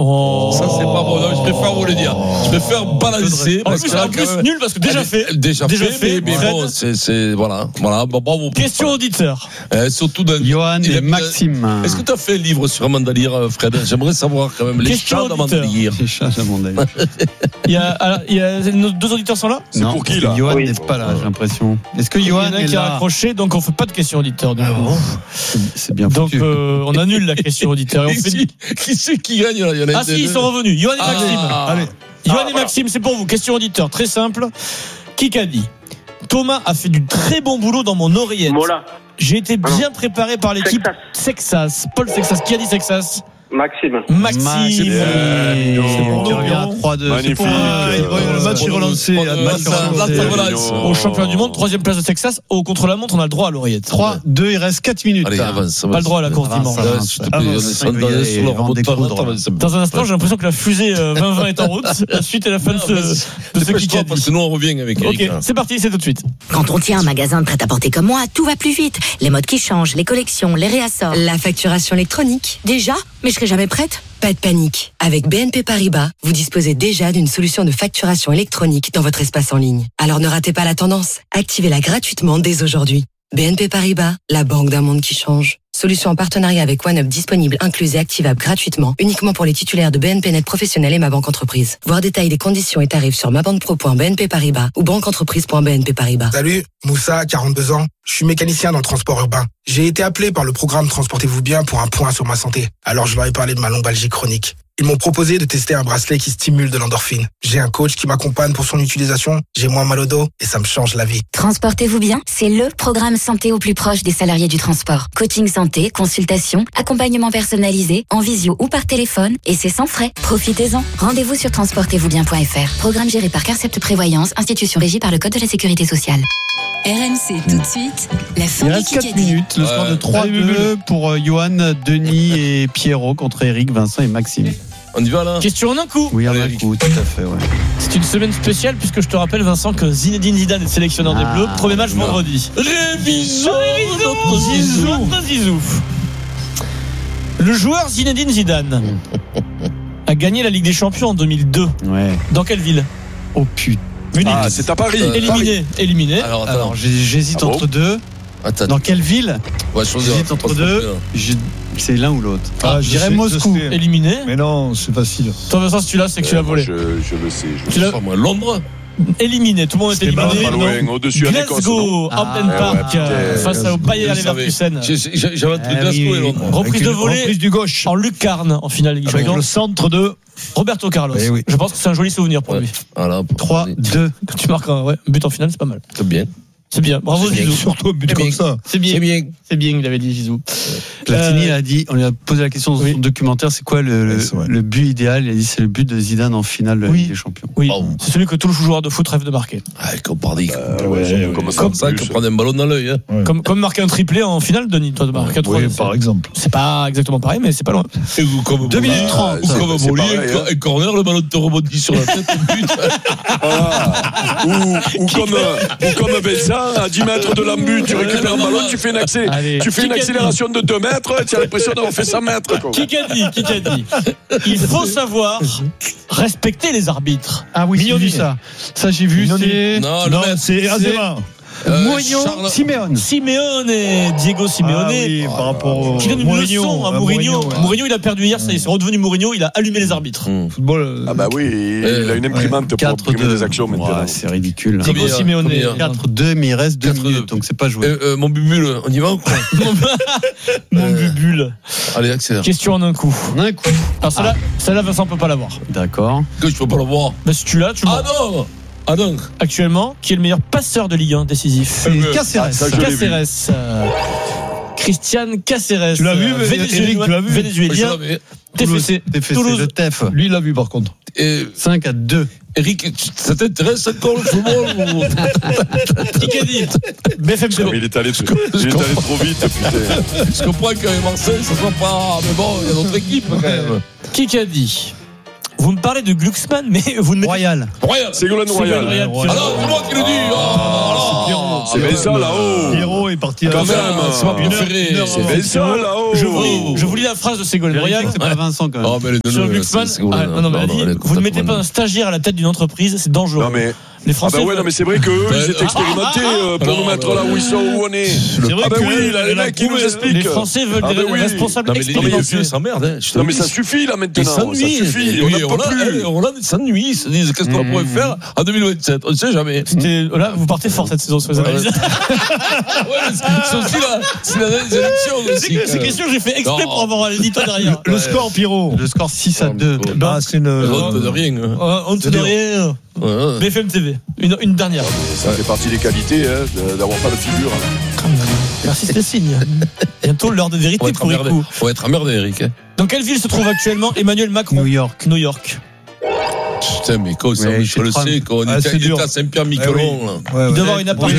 Oh. Ça, c'est pas bon. Non, je préfère vous le dire. Je préfère balancer. En plus, nul parce que déjà fait. Déjà fait, mais bon, c'est voilà. Bon, bravo. Question auditeur. Surtout d'un. Johan et Maxime. Est-ce que tu as fait un livre sur Amandalire, Fred? J'aimerais savoir quand même. Les chats d'Amandalire. Les chats d'Amandalire. Il y a nos 2 auditeurs sont là? C'est pour qui là? Johan n'est pas là, j'ai l'impression. Est-ce que Johan est qui a là? raccroché, donc on fait pas de question auditeur. C'est bien foutu. Donc on annule la question auditeur. Qui c'est qui gagne là? Ah si, ils sont revenus. Johan et Maxime. Allez. Johan et Maxime, c'est pour vous. Question auditeur, très simple. Qui a dit? Thomas a fait du très bon boulot dans mon oreillette. Mola. J'ai été bien préparé par l'équipe Sexas. Paul Sexas. Qui a dit Sexas? Maxime. C'est bon. Qui revient à 3-2. Magnifique. Le match est relancé. Au championnat du monde, 3e place de Texas. Au contre-la-montre, on a le droit à l'oreillette. 3-2, il reste 4 minutes. Allez, avance. Pas le droit à la course dimanche. Dans un instant, j'ai l'impression que la fusée 2020 est en route. La suite et la fin de ce Kikadi. Parce que nous, on revient avec Eric. Ok, c'est parti, c'est tout de suite. Quand on tient un magasin de prêt-à-porter comme moi, tout va plus vite. Les modes qui changent, les collections, les réassorts. La facturation électronique. Déjà? Mais je serai jamais prête? Pas de panique. Avec BNP Paribas, vous disposez déjà d'une solution de facturation électronique dans votre espace en ligne. Alors ne ratez pas la tendance. Activez-la gratuitement dès aujourd'hui. BNP Paribas, la banque d'un monde qui change. Solution en partenariat avec OneUp disponible, incluse et activable gratuitement, uniquement pour les titulaires de BNP Net Professionnel et Ma Banque Entreprise. Voir détail des conditions et tarifs sur mabanquepro.bnp Paribas ou banqueentreprise.bnp Paribas. Salut, Moussa, 42 ans. Je suis mécanicien dans le transport urbain. J'ai été appelé par le programme Transportez-vous bien pour un point sur ma santé. Alors je leur ai parlé de ma lombalgie chronique. Ils m'ont proposé de tester un bracelet qui stimule de l'endorphine. J'ai un coach qui m'accompagne pour son utilisation. J'ai moins mal au dos et ça me change la vie. Transportez-vous bien, c'est le programme santé au plus proche des salariés du transport. Coaching santé, consultation, accompagnement personnalisé, en visio ou par téléphone, et c'est sans frais. Profitez-en. Rendez-vous sur transportezvousbien.fr. Programme géré par Carcept Prévoyance, institution régie par le Code de la Sécurité sociale. RMC tout de suite, la fin il du reste 4 Kikadi. minutes, le score de 3-2 pour Johan, Denis et Pierrot contre Eric, Vincent et Maxime. On y va là? Question en un coup. Oui, en un coup, tout à fait, ouais. C'est une semaine spéciale puisque je te rappelle, Vincent, que Zinedine Zidane est sélectionneur des Bleus. Premier match vendredi. Révision notre Zizou. Le joueur Zinedine Zidane a gagné la Ligue des Champions en 2002. Ouais. Dans quelle ville? Oh putain. Munich. Ah, c'est à Paris. Éliminé. Alors j'hésite entre deux. Dans quelle ville? J'hésite entre deux. C'est l'un ou l'autre. Je dirais Moscou. Éliminé. Mais non, c'est facile. Toi, Vincent, si tu l'as, c'est que tu l'as volé. Je le sais. Tu l'as pas moi. Londres. Éliminé, tout le monde est éliminé. Pas loin, au-dessus à l'Écosse. Glasgow, Hampden Park, face au Bayer Leverkusen. J'avais un truc Glasgow et Londres. Reprise de volée. Reprise du gauche. En lucarne, en finale. Avec le centre de Roberto Carlos. Oui. Je pense que c'est un joli souvenir pour lui. Voilà. 3-2. Quand tu marques un but en finale, c'est pas mal. C'est bien. C'est bien. Bravo, Zizou. Surtout un but comme ça. C'est bien. C'est bien, il avait dit Zizou. Platini a dit, on lui a posé la question dans son documentaire, c'est quoi le but idéal? Il a dit c'est le but de Zidane en finale de la Ligue des Champions. Oui, c'est celui que tout le joueur de foot rêve de marquer. Comme ça, qu'on prend un ballon dans l'œil. Comme marquer un triplé en finale, Denis, toi de marquer 3. Oui, par exemple. C'est pas exactement pareil, mais c'est pas loin. 2 minutes 30. Ou comme un Molly, un corner, le ballon te rebondit sur la tête, but. Ou comme Benzan, à 10 mètres de l'embut, tu récupères un ballon, tu fais une accélération de 2 mètres, tu as l'impression d'avoir fait 100 mètres. Qui a dit il faut savoir respecter les arbitres. Ah oui, j'ai vu ça. Ça, j'ai vu. Non, c'est Azema. Mourinho, Simeone et Diego Simeone par rapport qui donne une leçon à Mourinho. Mourinho, il a perdu hier, c'est redevenu Mourinho, il a allumé les arbitres. Football. Ah bah oui, il a une imprimante pour imprimer des actions maintenant. C'est ridicule. Diego Simeone 4-2, mais il reste 2 minutes, donc c'est pas joué. Mon bubule, on y va ou quoi? Mon bubule. Allez, accélère. Question en un coup. Alors celle-là, Vincent peut pas l'avoir. D'accord. Que je peux pas l'avoir. Bah si tu l'as, tu l'as. Ah non. Actuellement, qui est le meilleur passeur de Ligue 1 décisif? C'est Caceres. Christian Caceres. Tu l'as vu, Eric, tu l'as vu? Vénézuélien. TFC. Toulouse. Le TEF. Lui, il l'a vu par contre. 5-2. Eric, ça t'intéresse encore le football? Qui a dit? BFM TV. Il est allé trop vite, putain. Je comprends que Marseille, ça soit pas. Mais bon, il y a d'autres équipes quand même. Qui a dit? Vous me parlez de Glucksmann, mais vous ne mettez Royal. Ségolène Royal. Alors, c'est moi qui le dis. C'est Vincent là-haut. Pierrot est parti quand même. C'est ma préférée. C'est Vincent là-haut. Je vous lis la phrase de Ségolène Royal. C'est pas Vincent quand même. Oh, mais Sur Glucksmann. Non, mais elle dit, vous ne mettez pas un stagiaire à la tête d'une entreprise, c'est dangereux. Non, mais. Les Français. non, mais c'est vrai qu'eux, ils étaient expérimentés pour nous mettre là où ils sont, où on est. C'est vrai oui, là, les mecs qui nous expliquent. Les Français veulent des responsables expérimentés. Les vieux s'emmerdent. Non, mais ça suffit là maintenant. Ils s'ennuient. Ça suffit. On n'en peut plus. Hollande s'ennuie. Ils se disent qu'est-ce qu'on pourrait faire en 2027. On ne sait jamais. Là, vous partez fort cette saison sur les analyses. C'est aussi les élections aussi. Ces questions, j'ai fait exprès pour avoir l'édito derrière. Le score, Pierrot. Le score 6-2. C'est une. Honte de rien. Honte de rien. BFM TV. Une dernière. Ça fait partie des qualités d'avoir pas de figure. Merci Stéphane. Bientôt l'heure de vérité pour Rico. Faut être emmerdé, Eric. Dans quelle ville se trouve actuellement Emmanuel Macron? New York. Putain, mais quoi, ça, je le sais, quand on était à Saint-Pierre-Miquelon. Il doit avoir une approche.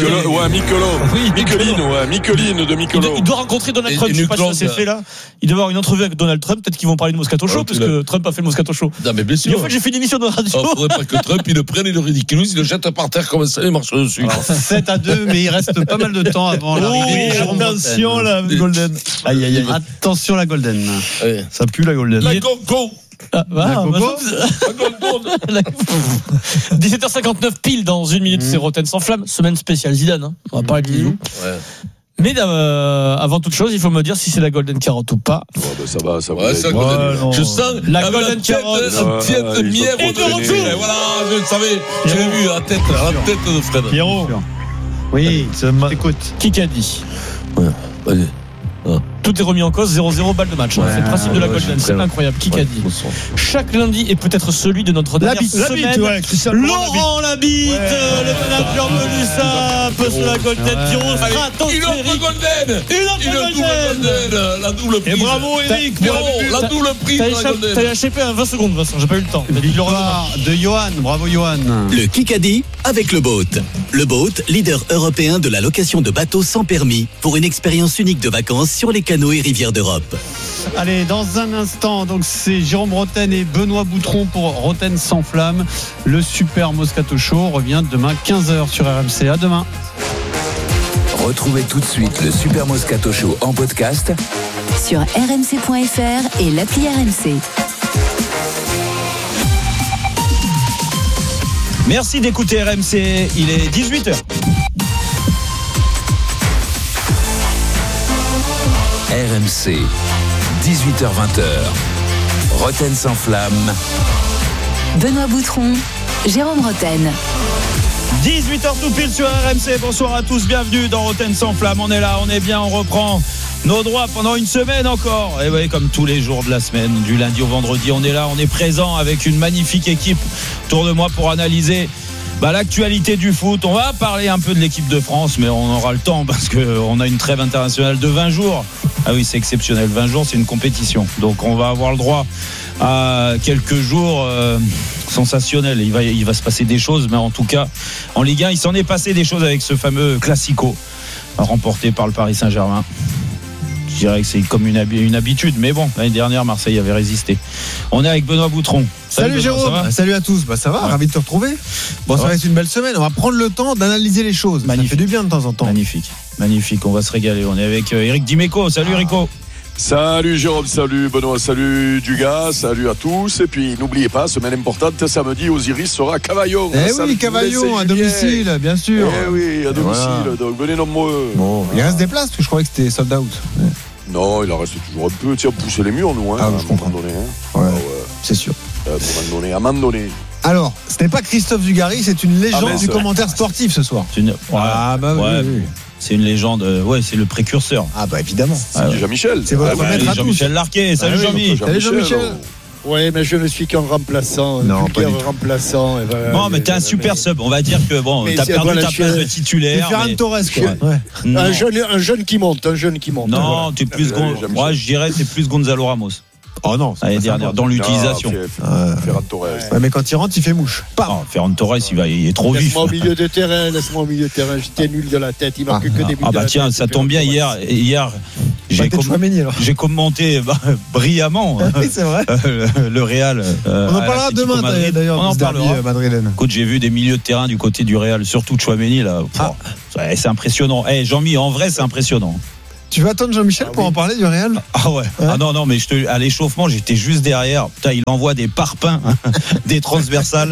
Miqueline de Miquelon. Il doit rencontrer Donald Trump. Je sais pas si ça s'est fait là. Il doit avoir une entrevue avec Donald Trump. Peut-être qu'ils vont parler de Moscato Show, parce que Trump a fait le Moscato Show. Non, mais bien sûr. Et en fait, j'ai fait une émission de radio. Il ne faudrait pas que Trump, il le prenne, il le ridiculise, il le jette par terre comme ça, il marche dessus. 7-2, mais il reste pas mal de temps avant l'arrivée. Attention, la Golden. Aïe, aïe, aïe. Attention, la Golden. Ça pue, la Golden. La Gongo. 17h59 pile dans une minute, c'est Roten sans flamme, semaine spéciale Zidane. On va parler de Zizou. Mais avant toute chose, il faut me dire si c'est la Golden Carotte ou pas. Ça va. Je sens la Golden Carotte. De mièvre et de retour. Voilà, je le savais. Je l'ai vu à la tête de Fred. Pierrot. Oui, écoute. Qui a dit? Vas-y. Tout est remis en cause, 0-0 balle de match. C'est le principe de la Golden, c'est incroyable. Qui a dit? Chaque lundi est peut-être celui de notre dernière semaine. Laurent Labitte, le manager de l'USAP sur la Golden. Pierrot sera attention. Une autre Golden. La double prise. Et bravo Eric. La double prise de la Golden. T'as échappé à 20 secondes, Vincent, j'ai pas eu le temps. Victoire de Johan. Bravo Johan. Le Kikadi avec le Boat. Le Boat, leader européen de la location de bateaux sans permis pour une expérience unique de vacances sur les canaux et rivières d'Europe. Allez, dans un instant, donc c'est Jérôme Roten et Benoît Boutron pour Roten sans flamme. Le Super Moscato Show revient demain 15h sur RMC. À demain. Retrouvez tout de suite le Super Moscato Show en podcast sur rmc.fr et l'appli RMC. Merci d'écouter RMC, il est 18h. RMC, 18h-20h. Roten sans flamme. Benoît Boutron, Jérôme Roten. 18h tout pile sur RMC. Bonsoir à tous, bienvenue dans Roten sans flamme. On est là, on est bien, on reprend nos droits pendant une semaine encore. Et oui, comme tous les jours de la semaine, du lundi au vendredi, on est là, on est présent avec une magnifique équipe autour de moi pour analyser l'actualité du foot. On va parler un peu de l'équipe de France, mais on aura le temps parce qu'on a une trêve internationale de 20 jours. Ah oui, c'est exceptionnel. 20 jours, c'est une compétition. Donc on va avoir le droit à quelques jours sensationnels. Il va se passer des choses, mais en tout cas, en Ligue 1, il s'en est passé des choses avec ce fameux Classico remporté par le Paris Saint-Germain. Je dirais que c'est comme une habitude, mais bon, l'année dernière, Marseille avait résisté. On est avec Benoît Boutron. Salut Jérôme, salut à tous. Ça va, ravi de te retrouver. Bon, ça va être une belle semaine. On va prendre le temps d'analyser les choses. Magnifique. Ça fait du bien de temps en temps. Magnifique. On va se régaler. On est avec Eric Dimeco. Salut Rico. Salut Jérôme, salut Benoît, salut Dugas, salut à tous. Et puis n'oubliez pas, semaine importante, samedi, Osiris sera à Cavaillon. Oui, Cavaillon, à domicile, bien sûr. Oui, à domicile. Voilà. Donc venez nombreux. Bon, il reste des places, parce que je croyais que c'était sold out. Non, il en reste toujours un peu. Tiens, pousser les murs, nous. Je comprends. C'est sûr. À un moment donné. Alors, ce n'est pas Christophe Dugarry, c'est une légende du commentaire sportif ce soir. Oui. C'est une légende, c'est le précurseur. Ah bah évidemment. C'est Jean-Michel. C'est votre maître à tous. Jean-Michel Larquet. Salut Jean-Mi. Salut Jean-Michel. Oui, mais je ne suis qu'un remplaçant, remplaçant. Mais t'es un super sub. On va dire que t'as perdu ta place de titulaire. C'est Ferran Torres, quoi. Un jeune qui monte, Non, t'es plus moi je dirais t'es plus Gonzalo Ramos. Oh non, l'année dernière, dans l'utilisation. Ferran Torres. Ouais, mais quand il rentre, il fait mouche. Ferran Torres, il est trop vif. Laisse-moi au milieu de terrain. J'étais nul de la tête. Il marque que des buts. Tiens, ça tombe bien. Hier, j'ai commenté brillamment oui, c'est vrai. le Real. On en parlera demain d'ailleurs. On en parlera. Écoute, j'ai vu des milieux de terrain du côté du Real, surtout Tchouaméni là. C'est impressionnant. Jean-Mi, en vrai, c'est impressionnant. Tu vas attendre Jean-Michel pour en parler du Real ? Ah ouais. Ah non, mais à l'échauffement, j'étais juste derrière. Putain, il envoie des parpaings, des transversales.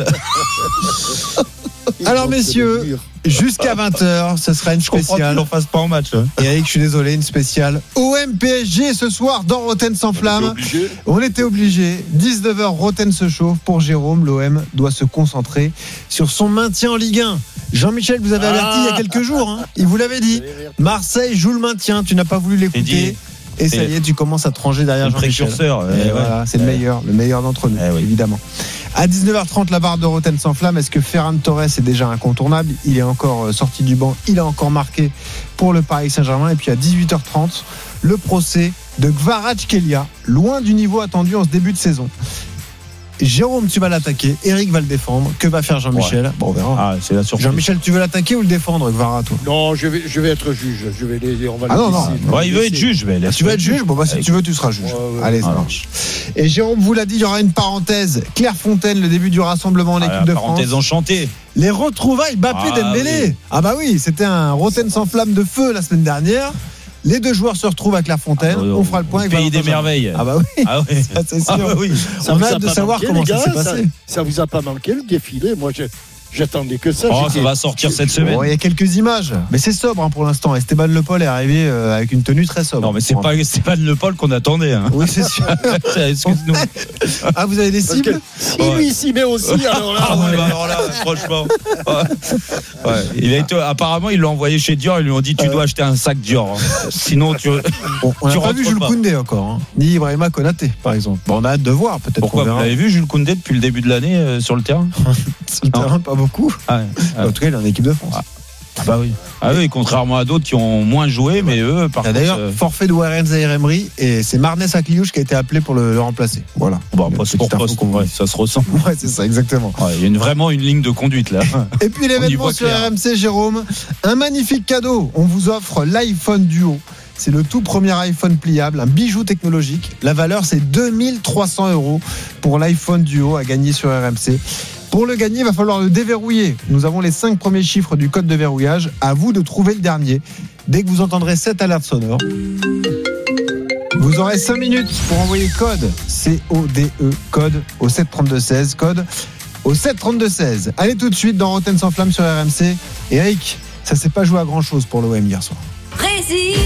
Alors messieurs, jusqu'à 20h, ce sera une spéciale. Je fasse pas en match. Eric, je suis désolé, une spéciale OM PSG ce soir dans Roten sans flamme. On était obligé. 19h, Roten se chauffe. Pour Jérôme, l'OM doit se concentrer sur son maintien en Ligue 1. Jean-Michel vous avez averti il y a quelques jours. Il vous l'avait dit. Marseille joue le maintien. Tu n'as pas voulu l'écouter. Et ça y est, tu commences à te ranger derrière Jean-Michel. Voilà, c'est le meilleur d'entre nous, évidemment. À 19h30, la barre de Roten sans flamme. Est-ce que Ferran Torres est déjà incontournable ? Il est encore sorti du banc. Il a encore marqué pour le Paris Saint-Germain. Et puis à 18h30, le procès de Kvaratskhelia, loin du niveau attendu en ce début de saison. Jérôme, tu vas l'attaquer. Eric va le défendre. Que va faire Jean-Michel ? Bon, on verra. C'est la surprise. Jean-Michel, tu veux l'attaquer ou le défendre, Kvara, toi ? Non, je vais être juge. On va il veut être juge. Tu veux être juge ? Bon, si tu veux, tu seras juge. Allez, ça marche. Et Jérôme vous l'a dit, il y aura une parenthèse. Clairefontaine, le début du rassemblement en équipe de France. Parenthèse enchantée. Les retrouvailles Mbappé-Dembélé. Ah bah oui, c'était un Roten sans flamme de feu la semaine dernière. Les deux joueurs se retrouvent à Clairefontaine. On fera le point avec Pays des merveilles. Ah bah oui, ça, c'est sûr. On a hâte de savoir comment ça s'est passé. Ça vous a pas manqué le défilé ? Moi, j'attendais que ça. Ça va sortir cette semaine. Il y a quelques images, mais c'est sobre pour l'instant. Esteban Le Paul est arrivé avec une tenue très sobre. Non, mais c'est pas Esteban Le Paul qu'on attendait. Oui, c'est sûr. Excuse-nous. Ah, vous avez des cibles ? Si lui s'y met aussi, alors là. Franchement. Apparemment, ils l'ont envoyé chez Dior. Ils lui ont dit tu dois acheter un sac Dior. Sinon, on n'a pas vu Jules Koundé encore, ni Ibrahima Konaté, par exemple. On a hâte de voir, peut-être. Pourquoi vous l'avez vu, Jules Koundé, depuis le début de l'année sur le terrain ? Sur le terrain, pas beaucoup. En tout cas, il est en équipe de France. Bah oui. Oui, contrairement à d'autres qui ont moins joué, mais eux, par contre. D'ailleurs, forfait de Warren Zaïre-Emery, et c'est Marnès Akliouche qui a été appelé pour le remplacer. Voilà. C'est pour poste, ça se ressemble. Ouais, c'est ça, exactement. Il y a vraiment une ligne de conduite là. Et puis l'événement sur RMC, Jérôme, un magnifique cadeau. On vous offre l'iPhone Duo. C'est le tout premier iPhone pliable, un bijou technologique. La valeur, c'est 2300 € pour l'iPhone Duo à gagner sur RMC. Pour le gagner, il va falloir le déverrouiller. Nous avons les 5 premiers chiffres du code de verrouillage. À vous de trouver le dernier. Dès que vous entendrez cette alerte sonore, vous aurez 5 minutes pour envoyer code CODE, code au 732-16, code au 732-16. Allez tout de suite dans Roten sans flamme sur RMC. Eric, ça s'est pas joué à grand chose pour l'OM hier soir. Résiste.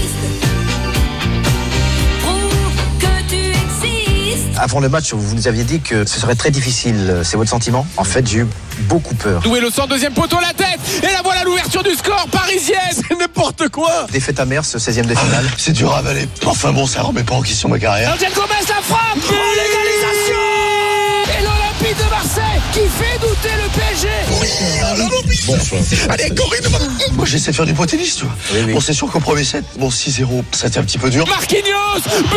Avant le match, vous nous aviez dit que ce serait très difficile. C'est votre sentiment ? En fait, j'ai eu beaucoup peur. Doué le centre, deuxième poteau, la tête. Et là voilà l'ouverture du score parisienne. C'est n'importe quoi. Défaite amère, ce 16e de finale. C'est dur à avaler. Enfin bon, ça remet pas en question ma carrière. Angel Gomez, la frappe. L'égalisation. Et l'Olympique de Marseille qui fait douter le PSG. Allez, Corinne. Moi, j'essaie de faire du poids-tennis, tu vois. Oui. Bon, c'est sûr qu'au premier set, 6-0, ça a été un petit peu dur. Marquinhos, but.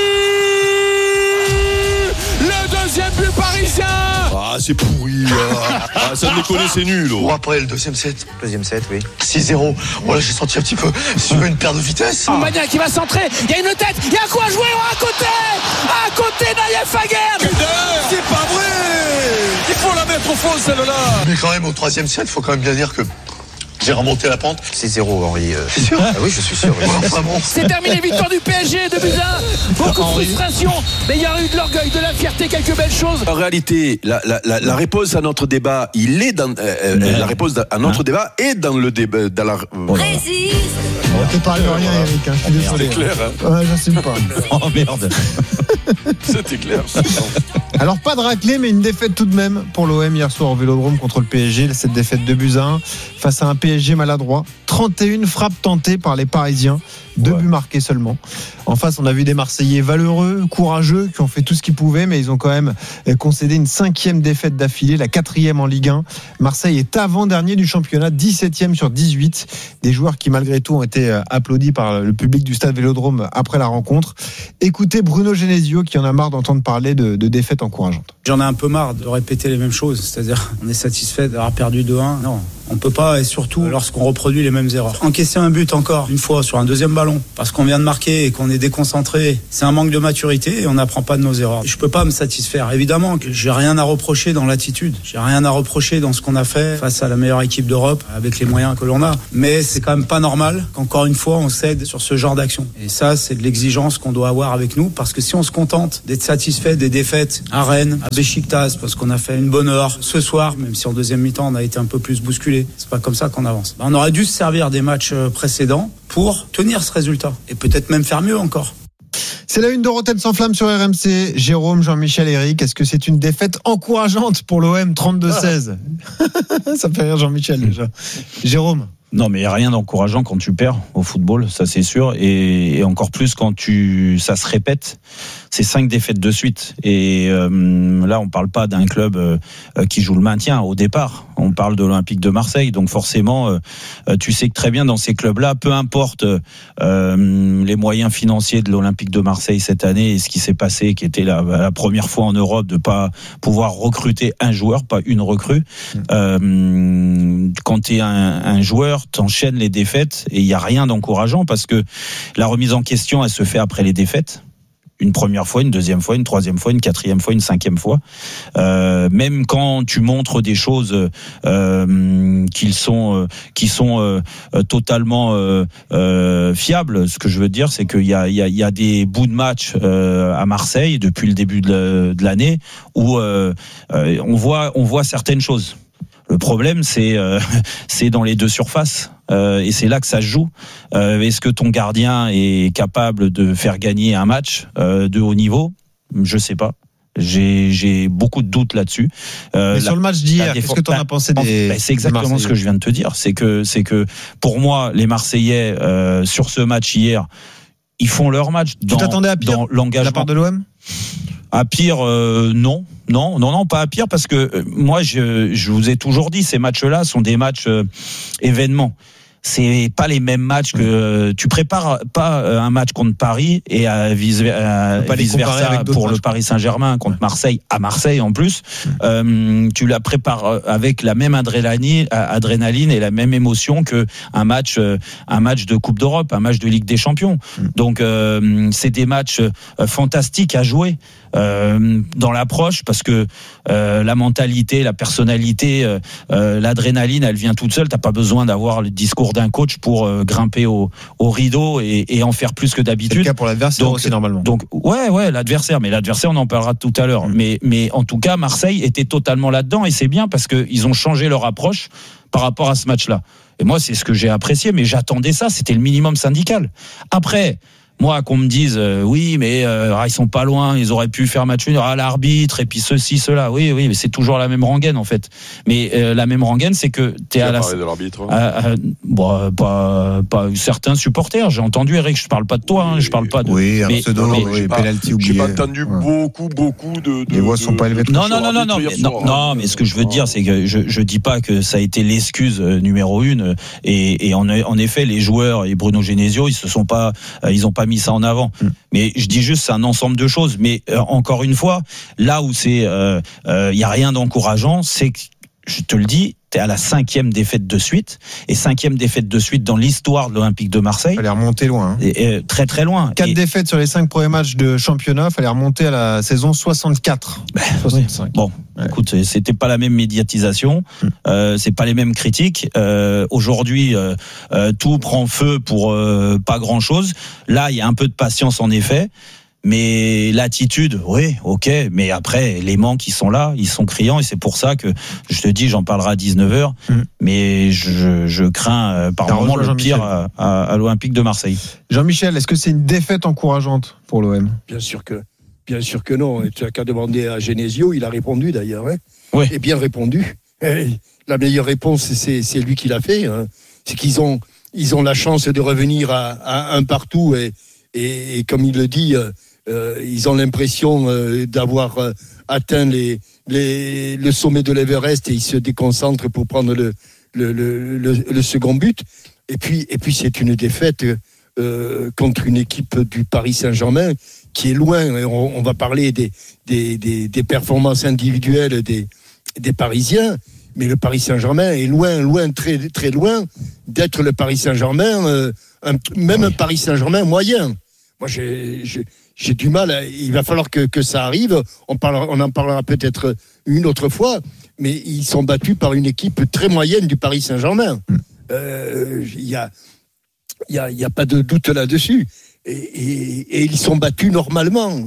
Le deuxième but parisien. C'est pourri. Ça me déconne, c'est nul. Pour après le deuxième set. Deuxième set, oui. 6-0. Voilà, j'ai senti un petit peu, si tu veux, une perte de vitesse. Mania qui va centrer. Il y a une tête. Il y a quoi jouer à côté Naïef Aguerd. C'est pas vrai. Il faut la mettre au fond, celle-là. Mais quand même, au troisième set, il faut quand même bien dire que j'ai remonté la pente. 6-0, Henri. C'est sûr ? Oui, je suis sûr. Enfin bon. C'est terminé, victoire du PSG, 2-1. Beaucoup de frustration, mais il y a eu de l'orgueil, de la fierté, quelques belles choses. En réalité, la réponse à notre débat, la réponse à notre débat est dans le débat. Dans la... Résiste. On te parle de rien, Eric. Je suis désolé. C'est clair. J'assume pas. Oh merde. C'était clair. Alors pas de raclée, mais une défaite tout de même pour l'OM hier soir au Vélodrome contre le PSG. Cette défaite 2-1 face à un PSG maladroit. 31 frappes tentées par les Parisiens. 2 buts marqués seulement. En face, on a vu des Marseillais valeureux, courageux, qui ont fait tout ce qu'ils pouvaient, mais ils ont quand même concédé une 5e défaite d'affilée, la 4e en Ligue 1. Marseille est avant-dernier du championnat, 17e sur 18. Des joueurs qui, malgré tout, ont été applaudis par le public du stade Vélodrome après la rencontre. Écoutez Bruno Genesio, qui en a marre d'entendre parler de défaites encourageantes. J'en ai un peu marre de répéter les mêmes choses, c'est-à-dire on est satisfait d'avoir perdu 2-1. Non, On peut pas, et surtout lorsqu'on reproduit les mêmes erreurs. Encaisser un but encore une fois sur un deuxième ballon parce qu'on vient de marquer et qu'on est déconcentré, c'est un manque de maturité et on n'apprend pas de nos erreurs. Je peux pas me satisfaire. Évidemment que j'ai rien à reprocher dans l'attitude, j'ai rien à reprocher dans ce qu'on a fait face à la meilleure équipe d'Europe avec les moyens que l'on a. Mais c'est quand même pas normal qu'encore une fois on cède sur ce genre d'action. Et ça, c'est de l'exigence qu'on doit avoir avec nous, parce que si on se contente d'être satisfait des défaites à Rennes, à Beşiktaş, parce qu'on a fait une bonne heure ce soir, même si en deuxième mi-temps on a été un peu plus bousculé, c'est pas comme ça qu'on avance. On aurait dû se servir des matchs précédents pour tenir ce résultat et peut-être même faire mieux encore. C'est la une de Rotten sans flamme sur RMC. Jérôme, Jean-Michel, Eric, est-ce que c'est une défaite encourageante pour l'OM 32-16 ? Ça fait rire Jean-Michel déjà. Jérôme ? Non, mais il n'y a rien d'encourageant quand tu perds au football, ça c'est sûr, et encore plus quand ça se répète. C'est 5 défaites de suite, et là on parle pas d'un club qui joue le maintien au départ, on parle de l'Olympique de Marseille, donc forcément tu sais que très bien dans ces clubs-là, peu importe les moyens financiers de l'Olympique de Marseille cette année et ce qui s'est passé, qui était la première fois en Europe de pas pouvoir recruter un joueur, pas une recrue. Quand tu es un joueur, t'enchaînes les défaites et il n'y a rien d'encourageant parce que la remise en question, elle se fait après les défaites. Une première fois, une deuxième fois, une troisième fois, une quatrième fois, une cinquième fois. Même quand tu montres des choses qui sont totalement fiables, ce que je veux dire, c'est qu'il y a des bouts de match à Marseille depuis le début de l'année où on voit certaines choses. Le problème, c'est dans les deux surfaces. Et c'est là que ça se joue. Est-ce que ton gardien est capable de faire gagner un match de haut niveau ? Je sais pas. J'ai beaucoup de doutes là-dessus. Mais sur le match d'hier, qu'est-ce que tu en as pensé c'est exactement ce que je viens de te dire. C'est que pour moi, les Marseillais sur ce match hier, ils font leur match. Tu t'attendais à pire de la part de l'OM ? À pire, non, pas à pire, parce que moi, je vous ai toujours dit, ces matchs-là sont des matchs événements. C'est pas les mêmes matchs que tu prépares pas un match contre Paris et vice versa pour le Paris Saint-Germain contre Marseille à Marseille en plus. Tu la prépares avec la même adrénaline et la même émotion que un match de Coupe d'Europe, un match de Ligue des Champions. Donc c'est des matchs fantastiques à jouer. Dans l'approche, parce que la mentalité, la personnalité, l'adrénaline, elle vient toute seule. T'as pas besoin d'avoir le discours d'un coach pour grimper au rideau et en faire plus que d'habitude. C'est le cas pour l'adversaire aussi normalement. Donc ouais, l'adversaire, mais l'adversaire on en parlera tout à l'heure. Mais en tout cas, Marseille était totalement là-dedans et c'est bien parce que ils ont changé leur approche par rapport à ce match-là. Et moi, c'est ce que j'ai apprécié, mais j'attendais ça. C'était le minimum syndical. Après. Moi, qu'on me dise oui, mais ils sont pas loin, ils auraient pu faire match nul à l'arbitre et puis ceci, cela. Oui, mais c'est toujours la même rengaine en fait. Mais la même rengaine, c'est que t'es à la. Parlé de l'arbitre. Pas certains supporters. J'ai entendu, Eric, je parle pas de toi, je parle pas de. Oui, un pseudo, penalty oublié. J'ai pas entendu beaucoup de. Les voix sont pas élevées. Non, mais ce que je veux dire, c'est que je dis pas que ça a été l'excuse numéro 1 et en effet, les joueurs et Bruno Genesio, ils ont pas mis ça en avant. Mais je dis juste, c'est un ensemble de choses. Mais encore une fois, là où c'est, y a rien d'encourageant, c'est que, je te le dis, t'es à la 5e défaite de suite, et 5e défaite de suite dans l'histoire de l'Olympique de Marseille. Fallait remonter loin. Très très loin. 4 défaites sur les 5 premiers matchs de championnat, fallait remonter à la saison 64. 65. Oui. Bon, écoute, c'était pas la même médiatisation, c'est pas les mêmes critiques. Aujourd'hui, tout prend feu pour pas grand chose. Là, il y a un peu de patience en effet. Mais l'attitude, oui, ok. Mais après, les manques, ils sont là, ils sont criants, et c'est pour ça que je te dis, j'en parlerai à 19h. Mais je crains par moment le pire à l'Olympique de Marseille. Jean-Michel, est-ce que c'est une défaite encourageante pour l'OM ? Bien sûr que non. Tu as qu'à demander à Genesio, il a répondu d'ailleurs. Oui. Et bien répondu. La meilleure réponse, c'est lui qui l'a fait. C'est qu'ils ont la chance de revenir à un partout et comme il le dit. Ils ont l'impression d'avoir atteint le sommet de l'Everest et ils se déconcentrent pour prendre le second but. Et puis c'est une défaite contre une équipe du Paris Saint-Germain qui est loin. On va parler des performances individuelles des Parisiens, Mais le Paris Saint-Germain est loin, très, très loin d'être le Paris Saint-Germain, un Paris Saint-Germain moyen. Moi, j'ai du mal. Il va falloir que ça arrive. On en parlera peut-être une autre fois. Mais ils sont battus par une équipe très moyenne du Paris Saint-Germain. Il y a pas de doute là-dessus. Et ils sont battus normalement.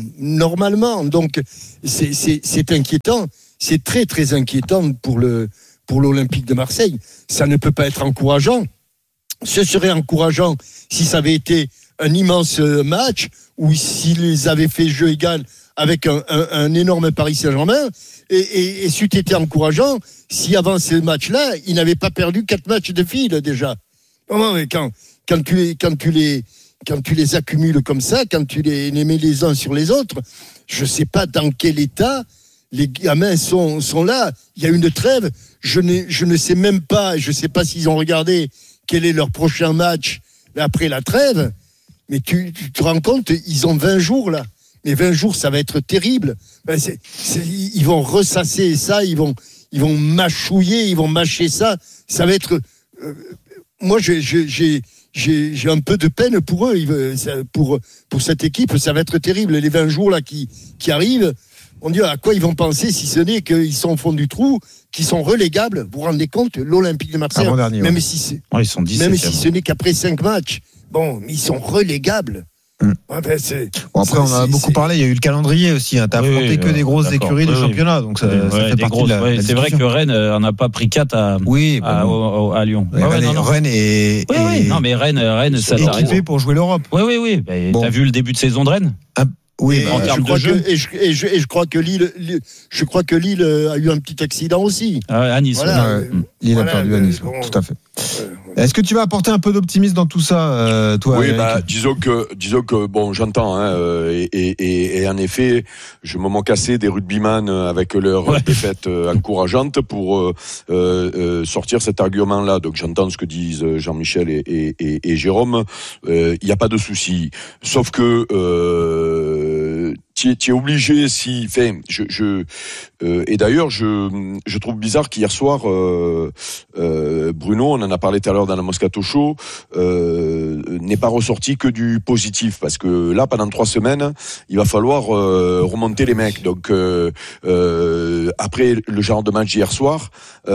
Donc c'est inquiétant. C'est très très inquiétant pour l'Olympique de Marseille. Ça ne peut pas être encourageant. Ce serait encourageant si ça avait été un immense match ou s'ils avaient fait jeu égal avec un énorme Paris Saint-Germain et c'eût été encourageant si avant ce match-là, ils n'avaient pas perdu 4 matchs de fil déjà. Non, mais quand tu les accumules comme ça, quand tu les mets les uns sur les autres, je sais pas dans quel état les gamins sont là. Il y a une trêve. Je ne sais même pas, je sais pas s'ils ont regardé quel est leur prochain match après la trêve. Mais tu te rends compte, ils ont 20 jours là. Mais 20 jours, ça va être terrible. Ils vont ressasser ça, ils vont mâchouiller, ils vont mâcher ça. Ça va être. Moi, j'ai un peu de peine pour eux, pour cette équipe. Ça va être terrible. Les 20 jours là qui arrivent. On dit à quoi ils vont penser si ce n'est qu'ils sont au fond du trou, qu'ils sont relégables. Vous vous rendez compte, l'Olympique de Marseille, même si ils sont 17e. Même si ce n'est qu'après 5 matchs. Bon, mais ils sont relégables. Après, on a beaucoup parlé. Il y a eu le calendrier aussi. T'as affronté que des grosses écuries du championnat, donc ça fait partie de la c'est vrai que Rennes en a pas pris 4 à Lyon. Rennes est non, mais Rennes, ça est équipé pour jouer l'Europe. Oui. T'as vu le début de saison de Rennes? Oui, en termes de jeu. Je crois que Lille a eu un petit accident aussi. À Nice. Voilà. Lille a perdu à Nice, tout à fait. Est-ce que tu vas apporter un peu d'optimisme dans tout ça, toi? Oui, disons que bon, j'entends, et en effet, je me moque assez des rugbyman avec leur défaite encourageante pour sortir cet argument-là. Donc j'entends ce que disent Jean-Michel et Jérôme. Il n'y a pas de souci, sauf que tu es obligé et d'ailleurs je trouve bizarre qu'hier soir Bruno, on en a parlé tout à l'heure dans la Moscato Show, n'est pas ressorti que du positif, parce que là pendant 3 semaines il va falloir remonter les mecs. Donc après le genre de match d'hier soir,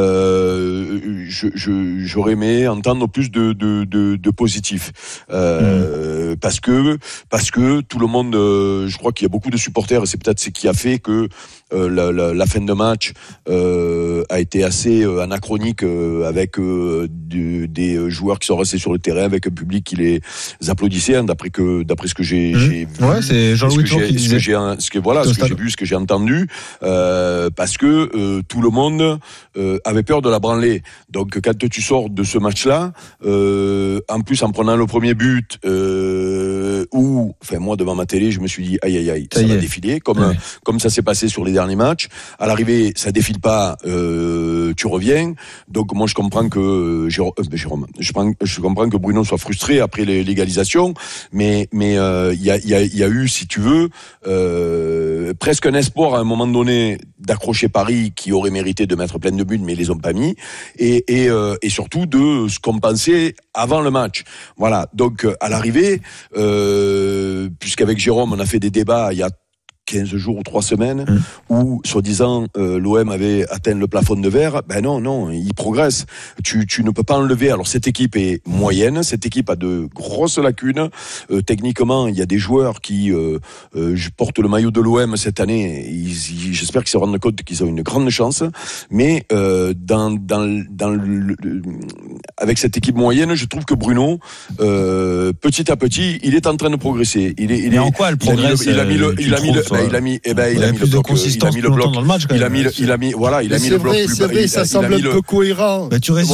j'aurais aimé entendre plus de positif, parce que tout le monde, je crois qu'il y a beaucoup de supporters, et c'est peut-être ce qui a fait que la fin de match a été assez anachronique, avec des joueurs qui sont restés sur le terrain, avec un public qui les applaudissait, d'après ce que j'ai vu. Ouais, c'est Jean-Louis Tour qui disait. Ce que j'ai vu, ce que j'ai entendu, parce que tout le monde avait peur de la branlée. Donc quand tu sors de ce match-là, en plus en prenant le premier but, moi devant ma télé, je me suis dit aïe, ça va défiler, comme ça s'est passé sur les derniers matchs. À l'arrivée, ça défile pas, tu reviens. Donc moi je comprends que je comprends que Bruno soit frustré après l'égalisation, mais il y a eu, si tu veux, presque un espoir à un moment donné d'accrocher Paris, qui aurait mérité de mettre plein de buts, mais ils les ont pas mis, et surtout de ce qu'on pensait avant le match. Voilà. Donc à l'arrivée, puisqu'avec Jérôme on a fait des débats il y a 15 jours ou 3 semaines, où, soi-disant, l'OM avait atteint le plafond de verre. Ben non, il progresse. Tu ne peux pas enlever. Alors, cette équipe est moyenne. Cette équipe a de grosses lacunes. Techniquement, il y a des joueurs qui portent le maillot de l'OM cette année. J'espère qu'ils se rendent compte qu'ils ont une grande chance. Mais avec cette équipe moyenne, je trouve que Bruno, petit à petit, il est en train de progresser. Mais en quoi elle progresse? Il a mis le bloc. Il a mis le bloc plus bas. C'est vrai, ça semble un peu cohérent.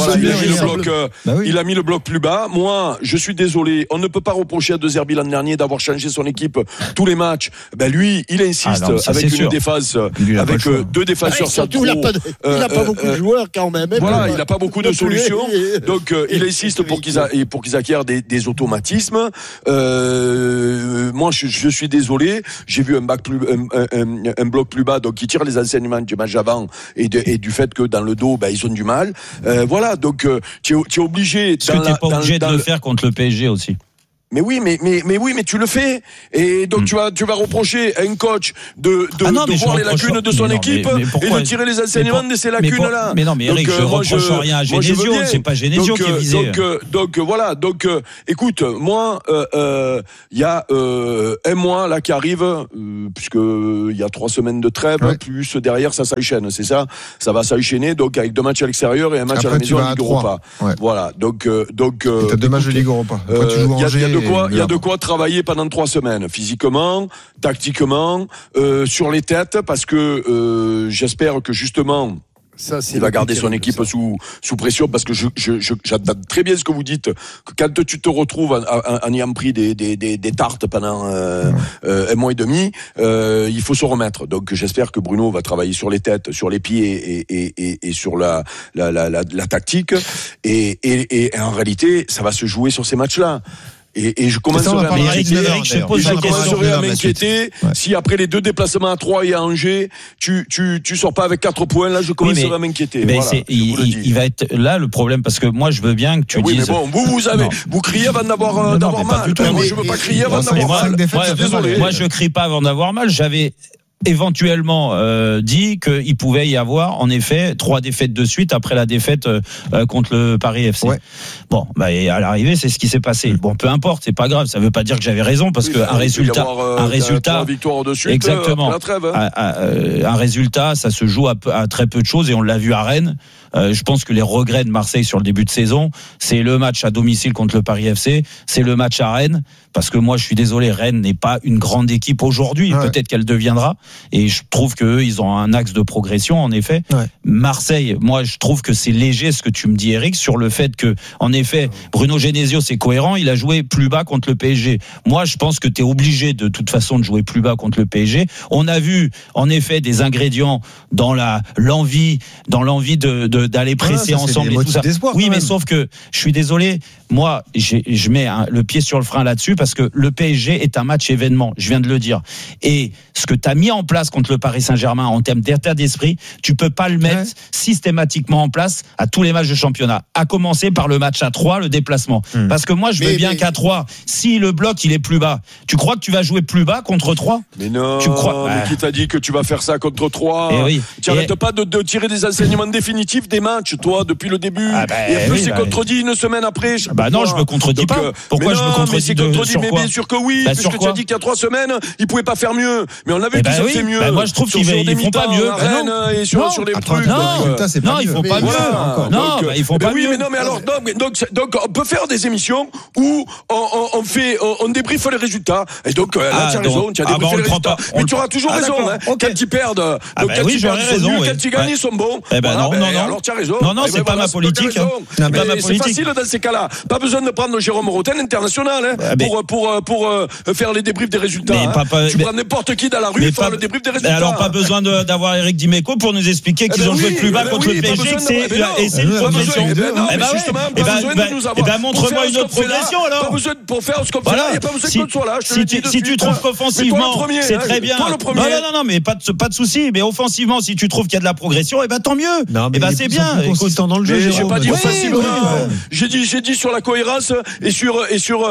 Il a mis le bloc plus bas. Moi, je suis désolé. On ne peut pas reprocher à De Zerbi l'an dernier d'avoir changé son équipe tous les matchs. Lui, il insiste avec une défense, avec 2 défenseurs centraux. Il n'a pas beaucoup de joueurs quand même. Voilà, il n'a pas beaucoup de solutions. Donc, il insiste pour qu'ils acquièrent des automatismes. Moi, je suis désolé. J'ai vu un bac bloc plus bas, donc ils tirent les enseignements du match avant et du fait que dans le dos, ils ont du mal. Voilà, donc tu es obligé. Est-ce que tu n'es pas obligé de le faire contre le PSG aussi? Mais oui, mais tu le fais. Et donc tu vas reprocher à un coach de voir les lacunes de son équipe et de tirer les enseignements de ces lacunes-là. Mais non, mais Eric, je reproche rien à Genesio, c'est pas Genesio qui est visé. Donc voilà, écoute, moi, il y a un mois là qui arrive, puisque il y a 3 semaines de trêve, plus derrière ça s'enchaîne, c'est ça. Ça va s'enchaîner, donc avec 2 matchs à l'extérieur et un match à la maison en Ligue Europa. Voilà, donc. T'as 2 matchs de Ligue Europa. Il y a de quoi travailler pendant 3 semaines, physiquement, tactiquement, sur les têtes, parce que j'espère que justement il va garder son équipe sous pression, parce que j'entends très bien ce que vous dites, que quand tu te retrouves en ayant pris des tartes pendant un mois et demi, il faut se remettre. Donc j'espère que Bruno va travailler sur les têtes, sur les pieds et sur la tactique, et en réalité ça va se jouer sur ces matchs-là. Et je commencerai à m'inquiéter si après les 2 déplacements à 3 et à Angers, tu sors pas avec 4 points. Là, je commencerai à m'inquiéter. Mais voilà, il va être là le problème, parce que moi je veux bien que tu dises. Mais bon, vous criez avant d'avoir mal. Moi, je veux pas crier avant d'avoir mal. Désolé. Moi, je crie pas avant d'avoir mal. J'avais éventuellement dit qu'il pouvait y avoir en effet 3 défaites de suite après la défaite contre le Paris FC. Bon, et à l'arrivée c'est ce qui s'est passé. Bon, peu importe, c'est pas grave, ça veut pas dire que j'avais raison, parce qu'un résultat, 3 victoires de suite, exactement, un résultat, ça se joue à très peu de choses, et on l'a vu à Rennes. Je pense que les regrets de Marseille sur le début de saison, c'est le match à domicile contre le Paris FC, c'est le match à Rennes, parce que moi je suis désolé, Rennes n'est pas une grande équipe aujourd'hui, peut-être qu'elle deviendra, et je trouve qu'eux ils ont un axe de progression en effet. Marseille, moi je trouve que c'est léger ce que tu me dis, Eric, sur le fait que en effet Bruno Genesio c'est cohérent, il a joué plus bas contre le PSG. Moi je pense que tu es obligé de toute façon de jouer plus bas contre le PSG. On a vu en effet des ingrédients dans l'envie d'aller presser ensemble et tout ça. Oui, mais sauf que je suis désolé, moi je mets le pied sur le frein là-dessus, parce que le PSG est un match événement, je viens de le dire, et ce que tu as mis en place contre le Paris Saint-Germain en termes d'état d'esprit, tu peux pas le mettre systématiquement en place à tous les matchs de championnat, à commencer par le match à 3, le déplacement, parce que moi je veux bien qu'à 3, si le bloc il est plus bas, tu crois que tu vas jouer plus bas contre 3? Mais non, tu crois, mais qui t'a dit que tu vas faire ça contre 3? Tu n'arrêtes pas de tirer des enseignements définitifs des matchs, toi, depuis le début. Et en plus, c'est contredit une semaine après. Non, je me contredis pas. Pourquoi je me contredis mais bien sûr que oui, puisque tu as dit qu'il y a 3 semaines, ils pouvaient pas faire mieux. Mais on a vu qu'ils ont fait mieux. Moi, je trouve qu'ils font pas mieux. Et sur les trucs. Non, ils font pas mieux. Non, ils font pas mieux. Oui, mais non, mais alors, donc, on peut faire des émissions où on débriefe les résultats. Et donc, là, tu as raison, tu as débriefé les résultats. Mais tu auras toujours raison, quand ils perdent. Donc, quand ils perdent, ils sont nuls. Quand ils gagnent, ils sont bons. Non. Alors, tu as raison. Non, c'est pas ma politique. C'est facile dans ces cas-là. Pas besoin de prendre Jérôme Rotten international pour faire les débriefs des résultats. Tu prends n'importe qui dans la rue et faire le débrief des résultats. Alors, pas besoin d'avoir Eric Dimeco pour nous expliquer qu'ils ont joué plus bas contre le PSG, et c'est une progression. Montre-moi une autre progression alors. Pas besoin pour faire ce qu'on fait là, il n'y a pas besoin qu'on soit là. Si tu trouves qu'offensivement, c'est très bien. Non, mais pas de souci. Mais offensivement, si tu trouves qu'il y a de la progression, tant mieux. C'est bien. Consistant dans le jeu. J'ai pas dit offensivement. J'ai dit sur la cohérence et sur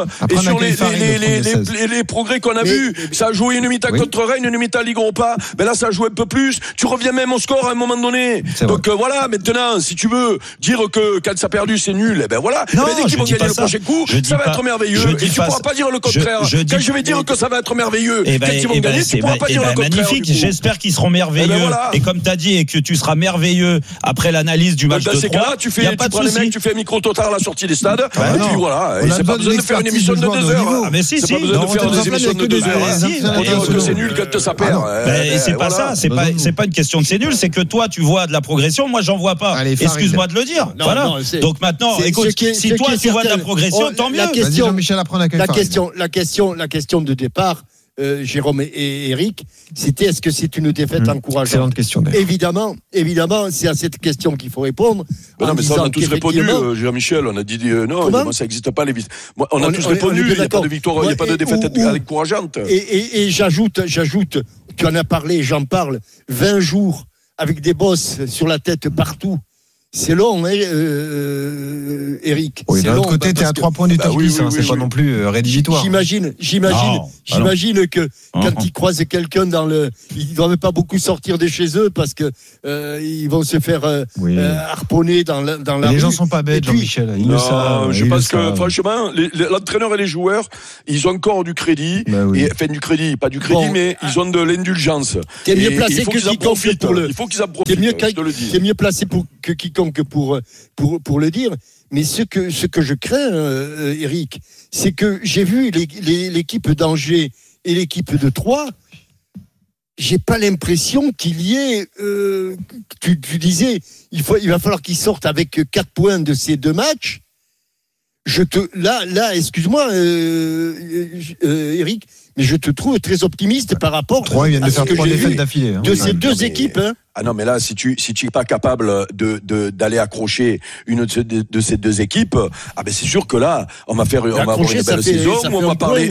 les progrès qu'on a vus. Ça a joué une mi-temps contre Rennes, une mi-temps Ligue Europa. Mais là, ça a joué un peu plus. Tu reviens même au score à un moment donné. Donc voilà, maintenant, si tu veux dire que quand ça a perdu, c'est nul, voilà. Dès qu'ils vont gagner le prochain coup, ça va être merveilleux. Et tu pourras pas dire le contraire. Quand je vais dire que ça va être merveilleux, quand ils vont gagner, tu pourras pas dire le contraire. Magnifique. J'espère qu'ils seront merveilleux. Et comme tu as dit, et que tu seras merveilleux après l'analyse du match de 3. Là, tu prends les mecs, tu fais un micro-total à la sortie des stades, et puis voilà. Et c'est pas besoin de faire une émission de 2 heures. Mais si. C'est pas besoin de faire des émissions de 2 heures. Pour dire que c'est nul quand ça perd. C'est pas ça. C'est pas une question de c'est nul. C'est que toi, tu vois de la progression. Moi, j'en vois pas. Excuse-moi de le dire. Voilà. Donc maintenant, écoute, si toi, tu vois de la progression, tant mieux. La question de départ, Jérôme et Eric, c'était est-ce que c'est une défaite encourageante? Excellente question. Évidemment, c'est à cette question qu'il faut répondre. Non, mais ça, on a tous répondu, Jean-Michel. On a dit non, ça n'existe pas. On a tous répondu. Il n'y a pas de victoire, il n'y a pas de défaite encourageante. Et j'ajoute tu en as parlé, j'en parle, 20 jours avec des bosses sur la tête partout. C'est long, hein, Eric. Oui, d'un autre côté, t'es à 3 points du top 10, c'est pas non plus rédhibitoire. J'imagine que quand ils croisent quelqu'un ils doivent pas beaucoup sortir de chez eux parce que ils vont se faire harponner dans la rue. Les gens sont pas bêtes, Jean-Michel. Ils le savent. Je pense que franchement, l'entraîneur et les joueurs, ils ont encore du crédit, pas du crédit, mais ils ont de l'indulgence. T'es mieux placé que quiconque il faut qu'ils en profitent. T'es mieux placé que quiconque pour le dire, mais ce que je crains, Eric, c'est que j'ai vu l'équipe d'Angers et l'équipe de Troyes. J'ai pas l'impression qu'il y ait. Tu disais, il va falloir qu'ils sortent avec 4 points de ces 2 matchs. Là, excuse-moi, Eric, mais je te trouve très optimiste par rapport à ce que j'ai vu d'affilée, de ces deux équipes. Hein. Ah non, mais là, si tu es pas capable d'aller accrocher une de ces 2 équipes, c'est sûr que là, on va avoir une belle saison. On m'a parlé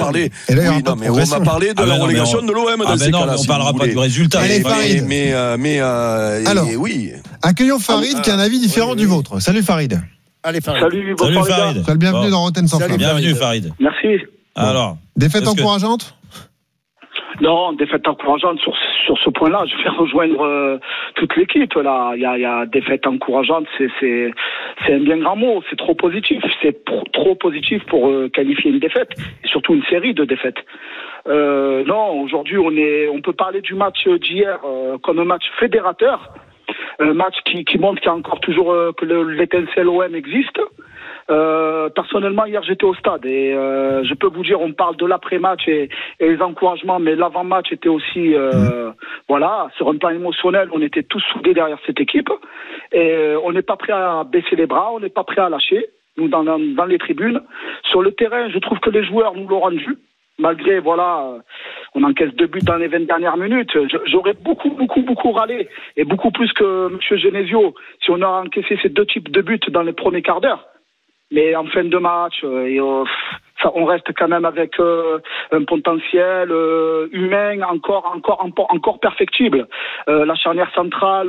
de la relégation de l'OM dans ces cas-là. On parlera pas du résultat. Allez, Farid. Alors, oui. Accueillons Farid qui a un avis différent du vôtre. Salut Farid. Allez, Farid. Salut Farid. Sois le bienvenu dans Rotten sans flamme. Bienvenue Farid. Merci. Alors, défaite encourageante ? Non, défaite encourageante sur ce point-là. Je vais rejoindre toute l'équipe. Là, il y a défaite encourageante. C'est un bien grand mot. C'est trop positif. C'est trop positif pour qualifier une défaite et surtout une série de défaites. Non, aujourd'hui, on peut parler du match d'hier comme un match fédérateur. Un match qui montre qu'il y a encore toujours que l'étincelle OM existe. Personnellement, hier j'étais au stade et je peux vous dire, on parle de l'après-match et les encouragements, mais l'avant-match était aussi sur un plan émotionnel, on était tous soudés derrière cette équipe et on n'est pas prêt à baisser les bras, on n'est pas prêt à lâcher. Nous dans les tribunes, sur le terrain, je trouve que les joueurs nous l'ont rendu. Malgré, on encaisse 2 buts dans les 20 dernières minutes. J'aurais beaucoup râlé, et beaucoup plus que M. Genesio, si on a encaissé ces 2 types de buts dans les premiers quarts d'heure. Mais en fin de match, on reste quand même avec un potentiel humain encore perfectible. La charnière centrale,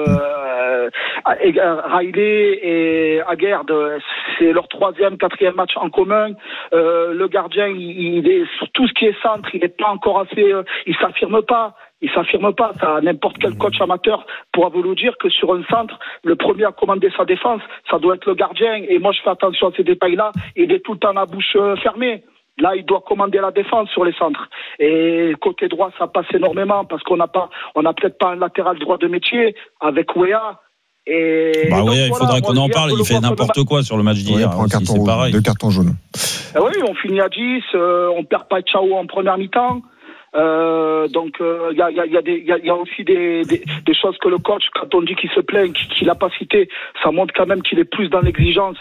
Riley et Aguerd, c'est leur 3e, 4e match en commun. Le gardien, il est sur tout ce qui est centre, il n'est pas encore assez, il s'affirme pas. Ça, n'importe quel coach amateur pourra vous le dire que sur un centre, le premier à commander sa défense, ça doit être le gardien. Et moi, je fais attention à ces détails-là. Il est tout le temps la bouche fermée. Là, il doit commander la défense sur les centres. Et côté droit, ça passe énormément parce qu'on n'a peut-être pas un latéral droit de métier avec Wea. Et il faudrait qu'on en parle. Il fait n'importe quoi sur le match d'hier. Il prend un carton rouge, 2 cartons jaunes. Oui, on finit à 10. On perd pas Chao en première mi-temps. Donc il y a aussi des choses que le coach, quand on dit qu'il se plaint, qu'il n'a pas cité, ça montre quand même qu'il est plus dans l'exigence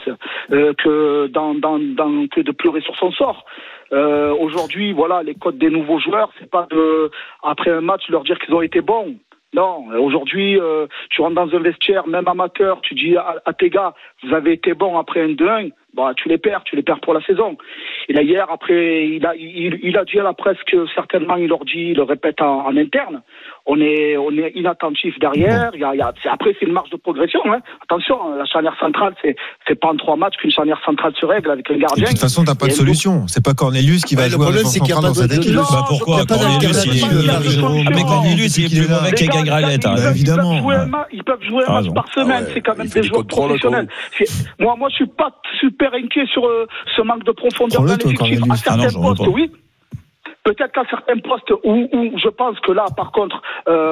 que que de pleurer sur son sort. Aujourd'hui, les codes des nouveaux joueurs, c'est pas après un match leur dire qu'ils ont été bons. Non, aujourd'hui, tu rentres dans un vestiaire, même amateur, tu dis à tes gars, vous avez été bons après un 2-1, tu les perds pour la saison. Et là, hier, après, il a dit à la presse que certainement, il le répète en interne, on est inattentif derrière, après, c'est une marge de progression, hein. Attention, la charnière centrale, c'est pas en 3 matchs qu'une charnière centrale se règle avec un gardien. De toute façon, t'as pas de solution. C'est pas Cornelius qui va jouer à la centrale dans cette équipe. Pourquoi Cornelius, Cornelius, il est plus mauvais qu'Agrailet. Évidemment. Ils peuvent jouer un match par semaine, c'est quand même des joueurs professionnels. Moi, je suis pas super inquiet sur ce manque de profondeur dans l'effectif. À certains postes, oui. Peut-être qu'à certains postes où je pense que là, par contre,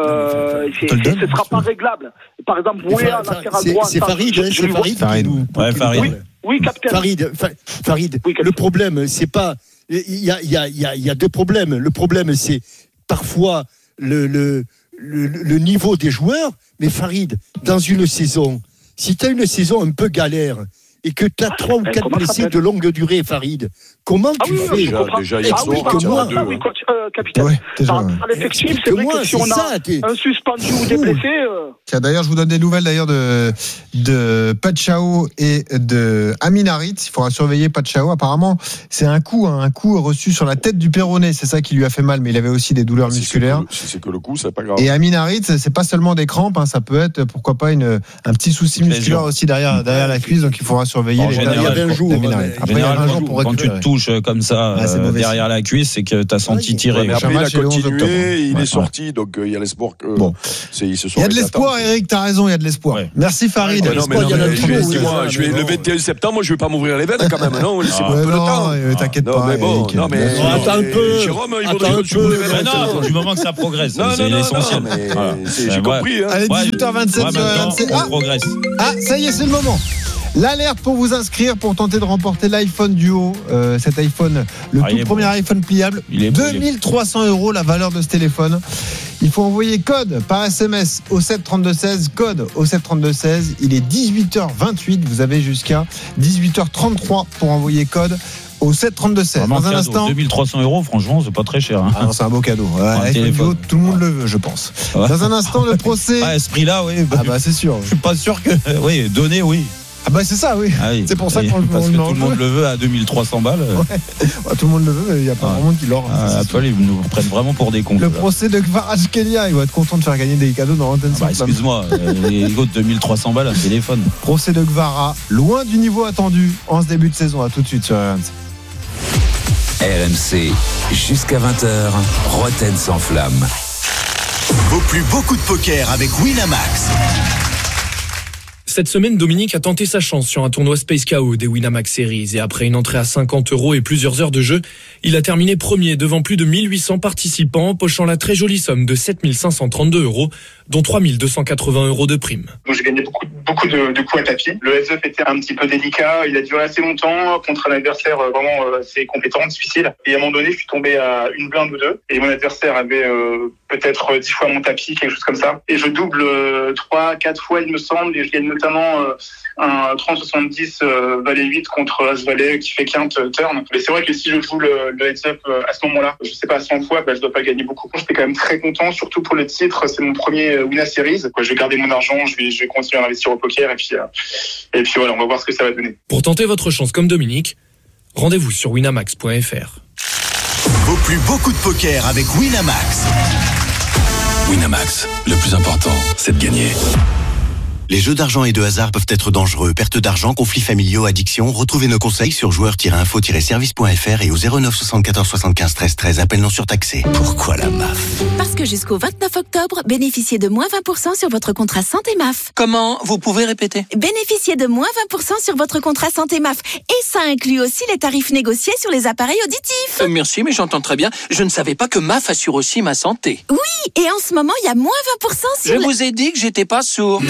ce ne sera pas réglable. Par exemple, Wea, latéral droit. C'est Farid. Ouais, Farid. Oui, capitaine. Farid. Le problème, c'est pas. Il y a 2 problèmes. Le problème, c'est parfois le niveau des joueurs. Mais Farid, dans une saison, si tu as une saison un peu galère et que tu as 3 ou 4 blessés de longue durée, Farid, comment tu fais? Déjà, hier soir, capitaine. Ouais, déjà, l'effectif, c'est vrai que si on a un suspendu ou des blessés... Tiens, d'ailleurs, je vous donne des nouvelles d'ailleurs de Pachao et de Amin Harit. Il faudra surveiller Pachao. Apparemment, c'est un coup reçu sur la tête du péroné. C'est ça qui lui a fait mal, mais il avait aussi des douleurs musculaires. Si c'est que le coup, c'est pas grave. Et Amin Harit, c'est pas seulement des crampes, ça peut être, pourquoi pas, un petit souci musculaire aussi derrière la cuisse. Donc il faudra surveiller les il y avait un jour. Après, il y a un jour pour quand tu te touches comme ça derrière la cuisse, c'est que tu as senti tirer. Mais après, il a continué, il est sorti, donc il y a l'espoir que. Bon. Il y a de l'espoir, Eric, t'as raison, il y a de l'espoir. Ouais. Merci Farid. Le 21 septembre, je vais pas m'ouvrir les veines quand même. Non, laissez-moi un peu le temps. T'inquiète pas. Non, mais. Attends un peu. Jérôme, il faudrait que tu m'ouvres les veines. Non, du moment que ça progresse. C'est l'essentiel. J'ai compris. Allez, 18h27 sur RMC. On progresse. Ah, ça y est, c'est le moment. L'alerte pour vous inscrire pour tenter de remporter l'iPhone Duo, cet iPhone, le tout premier iPhone pliable, 2300 € la valeur de ce téléphone. Il faut envoyer code par SMS au 732-16, code au 732-16. Il est 18h28, vous avez jusqu'à 18h33 pour envoyer code au 732-16. Dans un instant, 2300 €, franchement, c'est pas très cher. Ah non, c'est un beau cadeau. Duo, tout le monde le veut, je pense. Dans un instant, le procès. À ce prix-là, oui. C'est sûr. Je suis pas sûr que. Oui, donner, oui. C'est ça, oui. C'est pour ça qu'on parce que tout le monde le veut à 2300 balles. Tout le monde le veut, mais il n'y a pas vraiment qui l'aura. Toi, ils nous prennent vraiment pour des cons. Le procès de Kvaraj Kelia, il va être content de faire gagner des cadeaux dans Rotten Sans Flamme. Excuse-moi, les gars de 2300 balles, un téléphone. Procès de Kvara, loin du niveau attendu en ce début de saison. À tout de suite sur RMC. RMC, jusqu'à 20h, Rotten Sans Flamme. Vaut plus beaucoup de poker avec Winamax. Cette semaine, Dominique a tenté sa chance sur un tournoi Space KO des Winamax Series et après une entrée à 50 € et plusieurs heures de jeu, il a terminé premier devant plus de 1800 participants, pochant la très jolie somme de 7532 €, dont 3280 € de prime. J'ai gagné beaucoup de coups à tapis. Le heads-up était un petit peu délicat, il a duré assez longtemps contre un adversaire vraiment assez compétent, difficile. Et à un moment donné, je suis tombé à une blinde ou deux et mon adversaire avait peut-être 10 fois mon tapis, quelque chose comme ça. Et je double 3-4 fois, il me semble, et je gagne notamment un 30-70 valet 8 contre As valet qui fait quinte turn. Mais c'est vrai que si je joue le heads-up à ce moment-là, je sais pas, à 100 fois, je dois pas gagner beaucoup. J'étais quand même très content, surtout pour le titre. C'est mon premier Winner Series. Je vais garder mon argent, je vais continuer à investir au poker et puis voilà, on va voir ce que ça va donner. Pour tenter votre chance comme Dominique, rendez-vous sur winamax.fr. Vaut plus beaucoup de poker avec Winamax. Winamax, le plus important, c'est de gagner. Les jeux d'argent et de hasard peuvent être dangereux. Perte d'argent, conflits familiaux, addiction. Retrouvez nos conseils sur joueurs-info-service.fr et au 09 74 75 13 13. Appel non surtaxé. Pourquoi la MAF? Parce que jusqu'au 29 octobre, bénéficiez de moins 20% sur votre contrat santé MAF. Comment? Vous pouvez répéter? Bénéficiez de moins 20% sur votre contrat santé MAF. Et ça inclut aussi les tarifs négociés sur les appareils auditifs. Merci, mais j'entends très bien. Je ne savais pas que MAF assure aussi ma santé. Oui, et en ce moment, il y a moins 20% sur Je vous ai dit que j'étais pas sourd.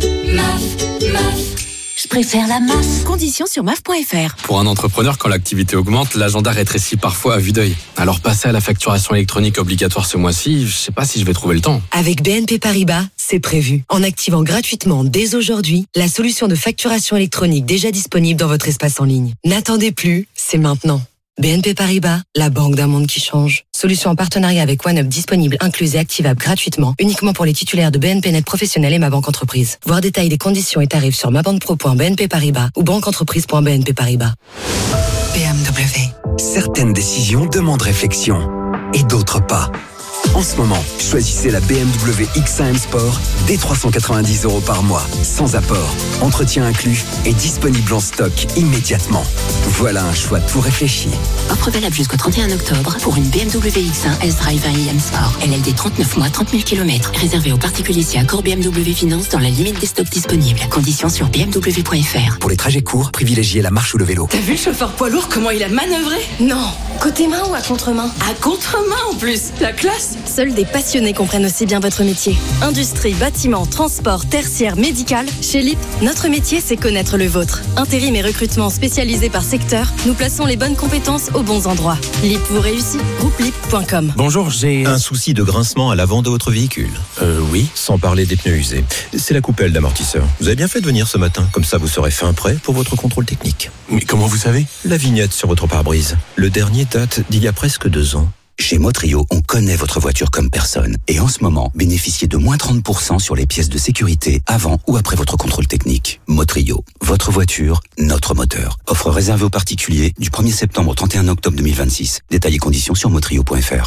Je préfère la MAF. Conditions sur MAF.fr. Pour un entrepreneur, quand l'activité augmente, l'agenda rétrécit parfois à vue d'œil. Alors passer à la facturation électronique obligatoire ce mois-ci, je sais pas si je vais trouver le temps. Avec BNP Paribas, c'est prévu. En activant gratuitement dès aujourd'hui la solution de facturation électronique déjà disponible dans votre espace en ligne. N'attendez plus, c'est maintenant. BNP Paribas, la banque d'un monde qui change. Solution en partenariat avec OneUp disponible, incluse et activable gratuitement, uniquement pour les titulaires de BNP Net Professionnel et Ma Banque Entreprise. Voir détails des conditions et tarifs sur mabanquepro.bnp Paribas ou banqueentreprise.bnp Paribas. BMW. Certaines décisions demandent réflexion et d'autres pas. En ce moment, choisissez la BMW X1 M Sport dès 390 € par mois, sans apport, entretien inclus et disponible en stock immédiatement. Voilà un choix tout réfléchi. Offre valable jusqu'au 31 octobre pour une BMW X1 S-Drive 1 IM Sport. LLD 39 mois, 30 000 km. Réservé aux particuliers si accord BMW Finance dans la limite des stocks disponibles. Conditions sur bmw.fr. Pour les trajets courts, privilégiez la marche ou le vélo. T'as vu le chauffeur poids lourd, comment il a manœuvré? Non. Côté main ou à contre-main? À contre-main en plus. La classe. Seuls des passionnés comprennent aussi bien votre métier. Industrie, bâtiment, transport, tertiaire, médical. Chez LIP, notre métier, c'est connaître le vôtre. Intérim et recrutement spécialisés par secteur, nous plaçons les bonnes compétences aux bons endroits. LIP vous réussit, groupe-lip.com. Bonjour, j'ai un souci de grincement à l'avant de votre véhicule. Oui, sans parler des pneus usés. C'est la coupelle d'amortisseur. Vous avez bien fait de venir ce matin, comme ça vous serez fin prêt pour votre contrôle technique. Mais comment vous savez ? La vignette sur votre pare-brise. Le dernier date d'il y a presque 2 ans. Chez Motrio, on connaît votre voiture comme personne. Et en ce moment, bénéficiez de moins 30% sur les pièces de sécurité avant ou après votre contrôle technique. Motrio, votre voiture, notre moteur. Offre réservée aux particuliers du 1er septembre au 31 octobre 2026. Détails et conditions sur motrio.fr.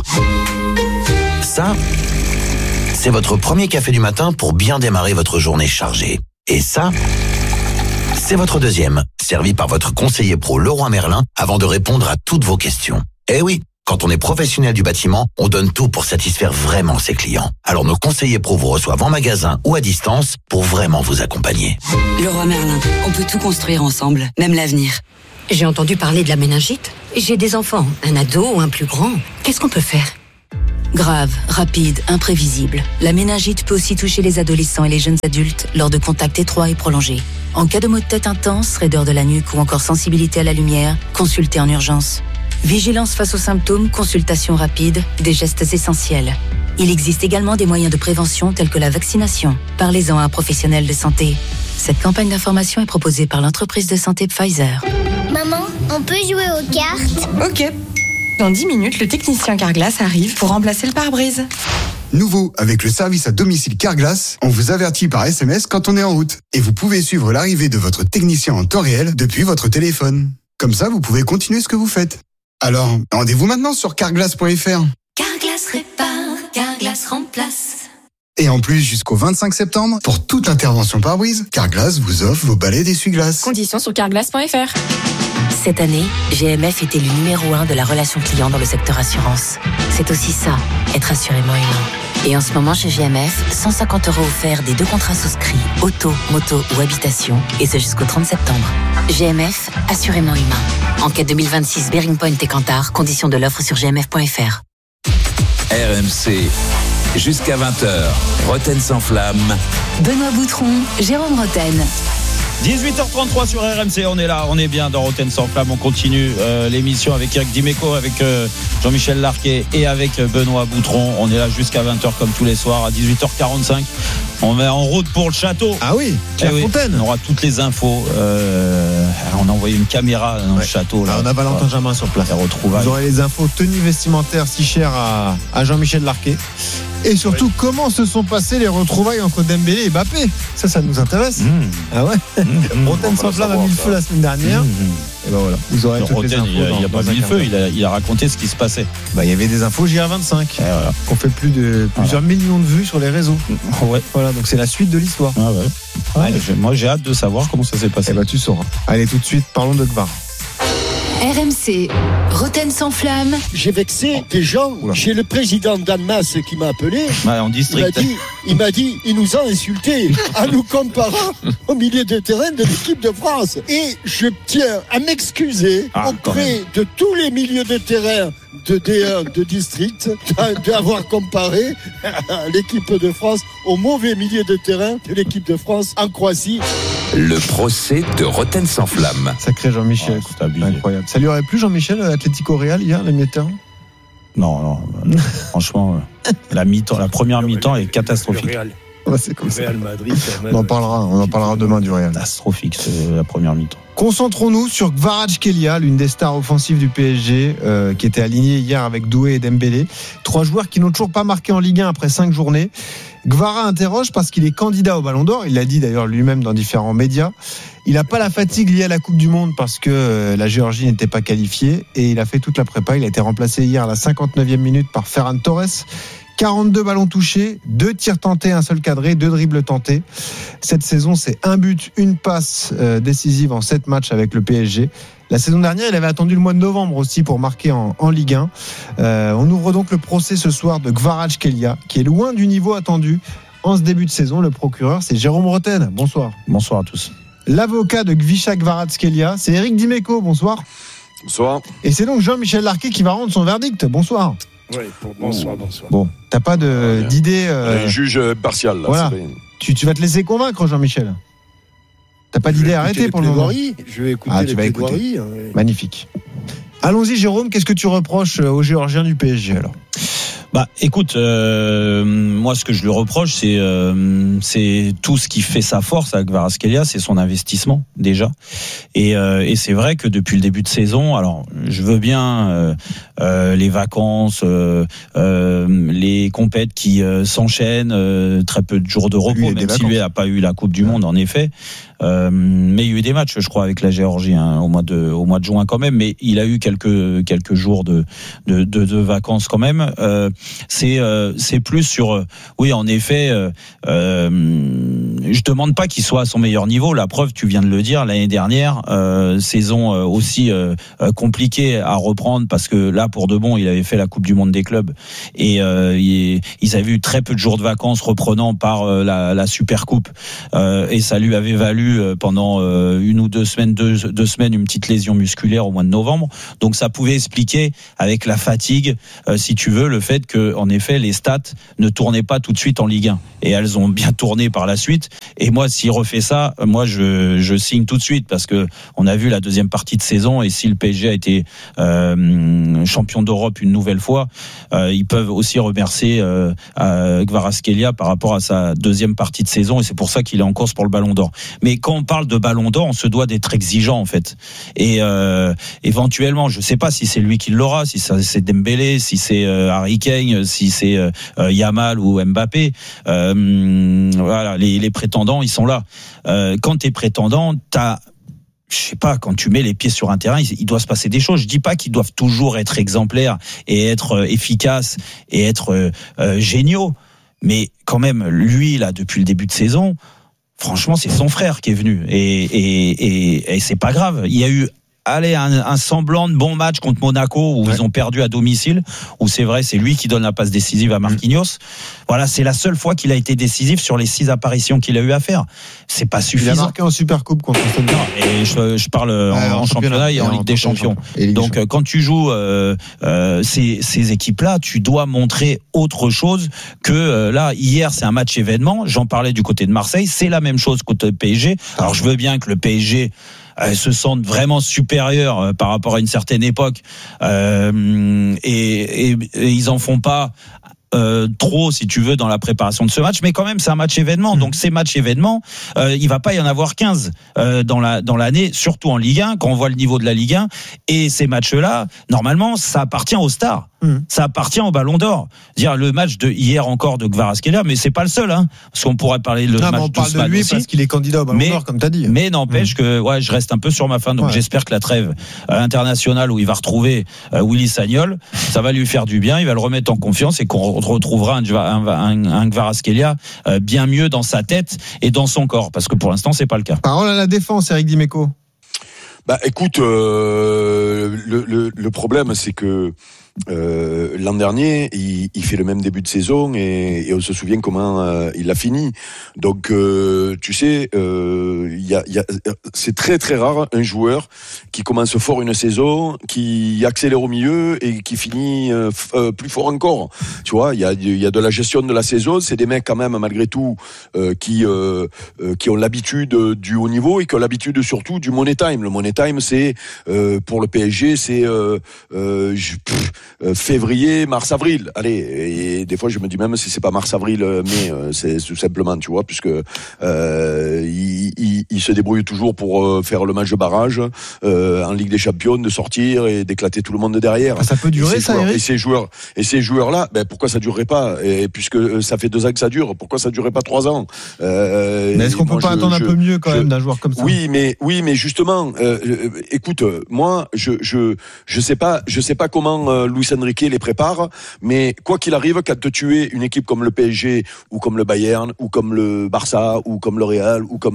Ça, c'est votre premier café du matin pour bien démarrer votre journée chargée. Et ça, c'est votre deuxième, servi par votre conseiller pro Leroy Merlin avant de répondre à toutes vos questions. Eh oui, quand on est professionnel du bâtiment, on donne tout pour satisfaire vraiment ses clients. Alors nos conseillers pro vous reçoivent en magasin ou à distance pour vraiment vous accompagner. Leroy Merlin, on peut tout construire ensemble, même l'avenir. J'ai entendu parler de la méningite. J'ai des enfants, un ado ou un plus grand. Qu'est-ce qu'on peut faire ? Grave, rapide, imprévisible. La méningite peut aussi toucher les adolescents et les jeunes adultes lors de contacts étroits et prolongés. En cas de maux de tête intense, raideur de la nuque ou encore sensibilité à la lumière, consultez en urgence. Vigilance face aux symptômes, consultation rapide, des gestes essentiels. Il existe également des moyens de prévention tels que la vaccination. Parlez-en à un professionnel de santé. Cette campagne d'information est proposée par l'entreprise de santé Pfizer. Maman, on peut jouer aux cartes ? Ok. Dans 10 minutes, le technicien Carglass arrive pour remplacer le pare-brise. Nouveau, avec le service à domicile Carglass, on vous avertit par SMS quand on est en route. Et vous pouvez suivre l'arrivée de votre technicien en temps réel depuis votre téléphone. Comme ça, vous pouvez continuer ce que vous faites. Alors, rendez-vous maintenant sur carglass.fr. Carglass répare, Carglass remplace. Et en plus, jusqu'au 25 septembre, pour toute intervention pare-brise, Carglass vous offre vos balais d'essuie-glace. Conditions sur carglass.fr. Cette année, GMF était le numéro 1 de la relation client dans le secteur assurance. C'est aussi ça, être assurément humain. Et en ce moment, chez GMF, 150 € offerts des 2 contrats souscrits, auto, moto ou habitation, et ce jusqu'au 30 septembre. GMF, assurément humain. Enquête 2026, Bearing Point et Kantar, conditions de l'offre sur gmf.fr. RMC, jusqu'à 20h, Roten sans flamme. Benoît Boutron, Jérôme Roten. 18h33 sur RMC, on est là, on est bien dans Roten sans flamme, on continue l'émission avec Eric Dimeco, avec Jean-Michel Larquet et avec Benoît Boutron. On est là jusqu'à 20h comme tous les soirs. À 18h45, on est en route pour le château. Ah oui, Clairefontaine. On aura toutes les infos. On a envoyé une caméra dans le château. Là. Alors on a Valentin Jamin sur place. Vous aurez les infos, tenue vestimentaire si chère à Jean-Michel Larquet. Et surtout, comment se sont passées les retrouvailles entre Dembélé et Mbappé ? Ça nous intéresse. Ah ouais. Roten sans flamme a mis le feu la semaine dernière. Et ben voilà, vous aurez toutes les infos. Il n'a pas mis le feu, il a raconté ce qui se passait. Il y avait des infos JR25 qu'on fait plusieurs millions de vues sur les réseaux. Ouais. Voilà, donc c'est la suite de l'histoire. Ah ouais. Allez, moi j'ai hâte de savoir comment ça s'est passé. Tu sauras. Allez, tout de suite, parlons de Gvar. RMC, Roten sans flamme. J'ai vexé des gens. J'ai le président d'Annemasse qui m'a appelé. En district. Il m'a dit, il nous a insultés en nous comparant au milieu de terrain de l'équipe de France. Et je tiens à m'excuser auprès de tous les milieux de terrain de D1 de district d'avoir comparé l'équipe de France au mauvais milieu de terrain de l'équipe de France en Croatie. Le procès de Roten sans flamme. Sacré Jean-Michel, incroyable. Ça lui aurait plu Jean-Michel, Atlético Real hier, le milieu de terrain ? Non. Franchement, la première mi-temps est catastrophique. C'est comme ça. Real Madrid, on en parlera demain du Real. Catastrophique, la première mi-temps. Concentrons-nous sur Kvaratskhelia, l'une des stars offensives du PSG, qui était alignée hier avec Doué et Dembélé. 3 joueurs qui n'ont toujours pas marqué en Ligue 1 après 5 journées. Gvara interroge parce qu'il est candidat au Ballon d'Or. Il l'a dit d'ailleurs lui-même dans différents médias. Il n'a pas la fatigue liée à la Coupe du Monde parce que la Géorgie n'était pas qualifiée. Et il a fait toute la prépa. Il a été remplacé hier à la 59e minute par Ferran Torres. 42 ballons touchés, 2 tirs tentés, 1 seul cadré, 2 dribbles tentés. Cette saison, c'est 1 but, 1 passe décisive en 7 matchs avec le PSG. La saison dernière, il avait attendu le mois de novembre aussi pour marquer en Ligue 1. On ouvre donc le procès ce soir de Kvaratskhelia, qui est loin du niveau attendu en ce début de saison. Le procureur, c'est Jérôme Roten. Bonsoir. Bonsoir à tous. L'avocat de Gvisha Kvaratskhelia, c'est Eric Dimeco. Bonsoir. Bonsoir. Et c'est donc Jean-Michel Larquet qui va rendre son verdict. Bonsoir. Oui, bonsoir. Bon, t'as pas d'idée. Juge partial, là. Voilà. Tu vas te laisser convaincre, Jean-Michel. T'as pas d'idée arrêtée pour le moment. Je vais écouter les plaidoiries. Magnifique. Allons-y, Jérôme, qu'est-ce que tu reproches aux Géorgiens du PSG alors ? Écoute, moi ce que je lui reproche, c'est tout ce qui fait sa force avec Kvaratskhelia, c'est son investissement déjà. Et c'est vrai que depuis le début de saison, alors je veux bien les vacances, les compètes qui s'enchaînent, très peu de jours de repos, même si lui n'a pas eu la Coupe du Monde en effet. Mais il y a eu des matchs, je crois, avec la Géorgie au mois de juin quand même. Mais il a eu quelques jours de vacances quand même. C'est plus sur oui, en effet. Je demande pas qu'il soit à son meilleur niveau. La preuve, tu viens de le dire, l'année dernière, saison aussi compliquée à reprendre parce que là, pour de bon, il avait fait la Coupe du Monde des clubs et ils avaient eu très peu de jours de vacances reprenant par la Super Coupe et ça lui avait valu pendant une ou deux semaines une petite lésion musculaire au mois de novembre. Donc ça pouvait expliquer avec la fatigue, si tu veux, le fait que en effet les stats ne tournaient pas tout de suite en Ligue 1 et elles ont bien tourné par la suite. Et moi, s'il refait ça, moi je signe tout de suite parce que on a vu la deuxième partie de saison et si le PSG a été champion d'Europe une nouvelle fois, ils peuvent aussi remercier Kvaratskhelia par rapport à sa deuxième partie de saison et c'est pour ça qu'il est en course pour le Ballon d'Or. Mais quand on parle de Ballon d'Or, on se doit d'être exigeant en fait. Et éventuellement, je sais pas si c'est lui qui l'aura, si c'est Dembélé, si c'est Harry Kane, si c'est Yamal ou Mbappé. Voilà, les prétendants, ils sont là. Quand t'es prétendant, je sais pas, quand tu mets les pieds sur un terrain, il doit se passer des choses. Je dis pas qu'ils doivent toujours être exemplaires et être efficaces et être géniaux, mais quand même, lui là, depuis le début de saison. Franchement, c'est son frère qui est venu et c'est pas grave. Il y a eu un semblant de bon match contre Monaco où ils ont perdu à domicile, où c'est vrai, c'est lui qui donne la passe décisive à Marquinhos. Voilà, c'est la seule fois qu'il a été décisif sur les 6 apparitions qu'il a eu à faire. C'est pas suffisant. Il a marqué en Supercoupe contre Aston Villa. Et je parle en championnat et en Ligue des Champions. Donc quand tu joues ces équipes-là, tu dois montrer autre chose que là. Hier, c'est un match événement. J'en parlais du côté de Marseille. C'est la même chose côté PSG. Alors je veux bien que le PSG se sentent vraiment supérieurs par rapport à une certaine époque et ils en font pas trop, si tu veux, dans la préparation de ce match, mais quand même c'est un match événement. Donc ces matchs événements, il va pas y en avoir 15 dans l'année, surtout en Ligue 1 quand on voit le niveau de la Ligue 1. Et ces matchs-là, normalement, ça appartient aux stars. Ça appartient au Ballon d'Or. Dire le match de hier encore de Kvaratskhelia, mais c'est pas le seul, hein, parce qu'on pourrait parler le match on parle de lui aussi, parce qu'il est candidat au Ballon d'Or, comme t'as dit. Mais n'empêche que je reste un peu sur ma fin. Donc j'espère que la trêve internationale où il va retrouver Willy Sagnol, ça va lui faire du bien. Il va le remettre en confiance et qu'on retrouvera un Kvaratskhelia bien mieux dans sa tête et dans son corps, parce que pour l'instant c'est pas le cas. Parole à la défense, Eric Dimeco. Écoute, le problème c'est que l'an dernier, il fait le même début de saison et on se souvient comment il a fini. Donc, tu sais, c'est très très rare un joueur qui commence fort une saison, qui accélère au milieu et qui finit plus fort encore. Tu vois, il y a de la gestion de la saison. C'est des mecs quand même malgré tout qui ont l'habitude du haut niveau et qui ont l'habitude surtout du money time. Le money time, c'est pour le PSG, c'est février, mars, avril. Allez, et des fois je me dis même si c'est pas mars, avril, mai, c'est tout simplement, tu vois, puisque il se débrouille toujours pour faire le match de barrage en Ligue des Champions, de sortir et d'éclater tout le monde derrière. Ça peut durer, ça, Eric ? Et ces joueurs-là, pourquoi ça durerait pas ? Et puisque ça fait 2 ans que ça dure, pourquoi ça durerait pas 3 ans ? Mais est-ce qu'on peut pas attendre un peu mieux quand même d'un joueur comme ça ? Oui, mais justement, écoute, moi, je sais pas comment Luis Enrique les prépare, mais quoi qu'il arrive, quand tu es une équipe comme le PSG ou comme le Bayern ou comme le Barça ou comme le Real ou comme City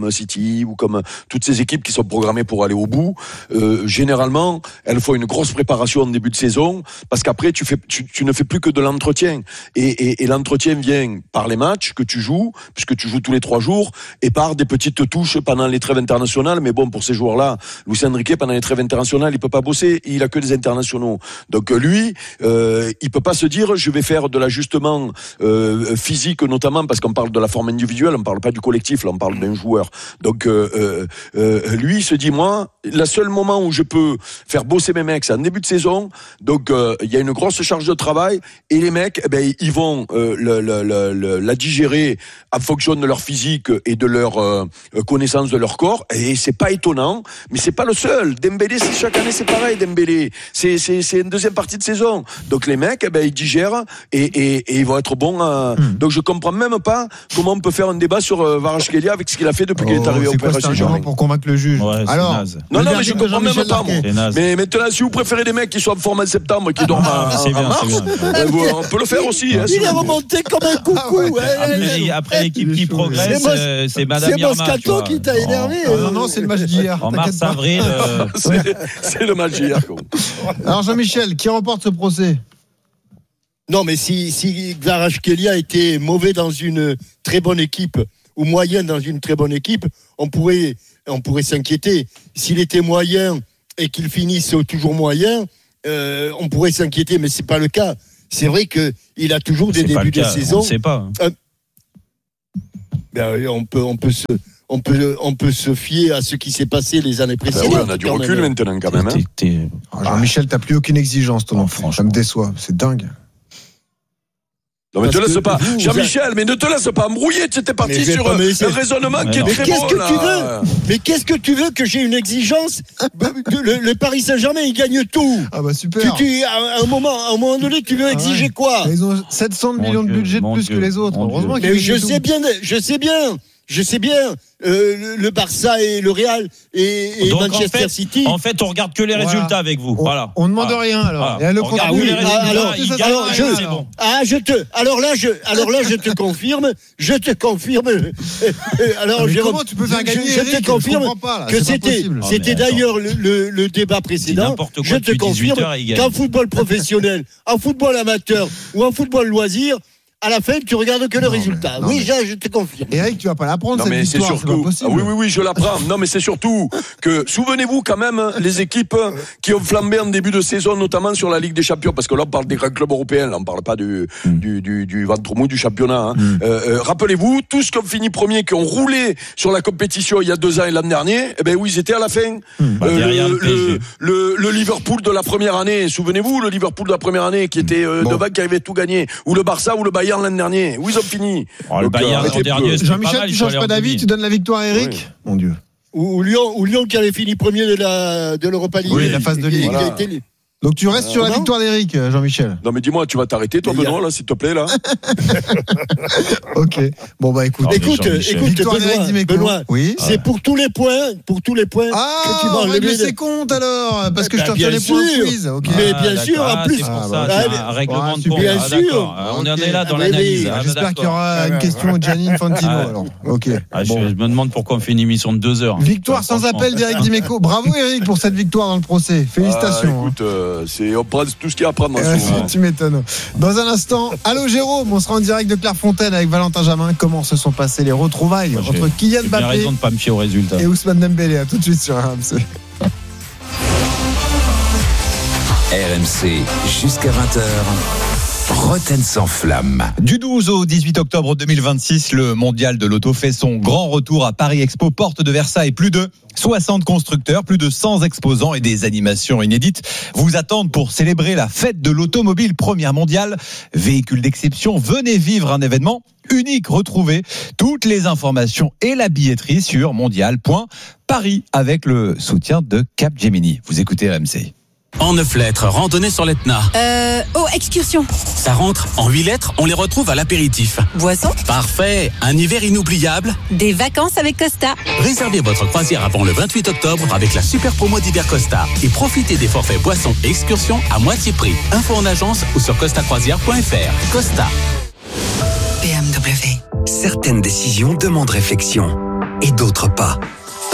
l'Italie ou comme toutes ces équipes qui sont programmées pour aller au bout, généralement, elles font une grosse préparation en début de saison parce qu'après, tu ne fais plus que de l'entretien. Et l'entretien vient par les matchs que tu joues, puisque tu joues tous les 3 jours, et par des petites touches pendant les trêves internationales. Mais bon, pour ces joueurs-là, Luis Enrique, pendant les trêves internationales, il peut pas bosser, il a que des internationaux. Donc lui, il peut pas se dire, je vais faire de l'ajustement physique, notamment parce qu'on parle de la forme individuelle, on parle pas du collectif, là on parle d'un joueur. Donc lui il se dit, moi le seul moment où je peux faire bosser mes mecs c'est en début de saison. Donc il y a une grosse charge de travail et les mecs ils vont la digérer en fonction de leur physique et de leur connaissance de leur corps. Et c'est pas étonnant, mais c'est pas le seul. Dembélé, chaque année c'est pareil. Dembélé, c'est une deuxième partie de saison. Donc les mecs ils digèrent et ils vont être bons. Donc je comprends même pas comment on peut faire un débat sur Kvaratskhelia avec ce qu'il a fait depuis qu'il est arrivé au PSG. Pour convaincre le juge. Ouais, alors, non, mais je comprends même pas. Mais maintenant, si vous préférez des mecs qui sont en forme en septembre et qui dorment en mars, on peut le faire aussi. Il est remonté comme un coucou. Après l'équipe qui progresse, c'est Madame Irma. C'est Moscato qui t'a énervé. Non, c'est le match d'hier. En mars-avril. C'est le match d'hier. Alors Jean-Michel, qui remporte ce procès? Non, mais si Kvaratskhelia était mauvais dans une très bonne équipe ou moyen dans une très bonne équipe, on pourrait s'inquiéter. S'il était moyen et qu'il finisse toujours moyen, on pourrait s'inquiéter, mais c'est pas le cas. C'est vrai que il a toujours des débuts de saison. On ne sait pas. On peut se fier à ce qui s'est passé les années précédentes. On a du recul maintenant quand même. Jean-Michel, t'as plus aucune exigence, toi. Franchement, ça me déçoit. C'est dingue. Non mais te laisse pas, Jean-Michel, mais ne te laisse pas embrouiller, tu étais parti sur un raisonnement qui est très bon. Mais qu'est-ce que tu veux que j'ai une exigence? Le Paris Saint-Germain, il gagne tout. Ah bah super. À un moment donné, tu veux exiger quoi? Ils ont 700 millions de budget de plus que les autres. Heureusement mais je sais bien. Le Barça et le Real et donc Manchester City. En fait, on regarde que les résultats avec vous. Voilà. On ne demande rien alors. Voilà. Le contenu, alors là, je te confirme. Alors, comment tu peux faire gagner? Je te confirme que c'était d'ailleurs le débat précédent. Je te confirme qu'en football professionnel, en football amateur ou en football loisir, à la fin, tu regardes que le résultat. Je te confirme. Eric, tu vas pas l'apprendre cette victoire, c'est pas possible. Oui, je l'apprends. Non, mais c'est surtout que, souvenez-vous quand même, les équipes qui ont flambé en début de saison, notamment sur la Ligue des Champions, parce que là, on parle des grands clubs européens, là, on parle pas du ventre mou du championnat. Rappelez-vous, tous qui ont fini premier, qui ont roulé sur la compétition il y a 2 ans et l'an dernier, où ils étaient à la fin. Le Liverpool de la première année, souvenez-vous, le Liverpool de la première année qui était devant, qui avait tout gagné, ou le Barça, ou le Bayern l'an dernier. Où ils ont fini. Le Bayern l'an dernier. Jean-Michel, tu changes pas d'avis, tu donnes la victoire à Eric? Oui. Mon Dieu. Ou Lyon qui avait fini premier de l'Europa League. Oui, la phase de Ligue. Donc tu restes sur la victoire d'Eric, Jean-Michel. Non mais dis-moi, tu vas t'arrêter toi Benoît là, s'il te plaît là. Ok. Bon bah écoute, Benoît, oui. C'est pour tous les points, que tu vas enlever ses comptes alors, parce que je t'en fais les points quiz. Okay. Mais bien sûr, en plus. C'est pour ça, un règlement de compte. Bien sûr. On en est là dans l'analyse. J'espère qu'il y aura une question de Gianni Infantino alors. Ok. Je me demande pourquoi on fait une émission de 2 heures. Victoire sans appel d'Eric Dimeco. Bravo Eric pour cette victoire dans le procès. Félicitations. Écoute, on prend tout ce qu'il y a à prendre. Tu m'étonnes. Dans un instant, allô Jérôme, on sera en direct de Clairefontaine avec Valentin Jamin. Comment se sont passées les retrouvailles entre Kylian Mbappé raison de pas me fier aux résultats. Et Ousmane Dembélé? À tout de suite sur RMC. RMC jusqu'à 20h. Roten sans flamme. Du 12 au 18 octobre 2026, le mondial de l'auto fait son grand retour à Paris Expo, porte de Versailles. Plus de 60 constructeurs, plus de 100 exposants et des animations inédites vous attendent pour célébrer la fête de l'automobile première mondiale. Véhicule d'exception, venez vivre un événement unique. Retrouvez toutes les informations et la billetterie sur mondial.paris avec le soutien de Capgemini. Vous écoutez RMC. En 9 lettres, randonnée sur l'Etna. Excursion. Ça rentre. En 8 lettres, on les retrouve à l'apéritif. Boisson. Parfait. Un hiver inoubliable. Des vacances avec Costa. Réservez votre croisière avant le 28 octobre avec la super promo d'hiver Costa. Et profitez des forfaits boissons et excursions à moitié prix. Info en agence ou sur costacroisière.fr. Costa. BMW. Certaines décisions demandent réflexion et d'autres pas.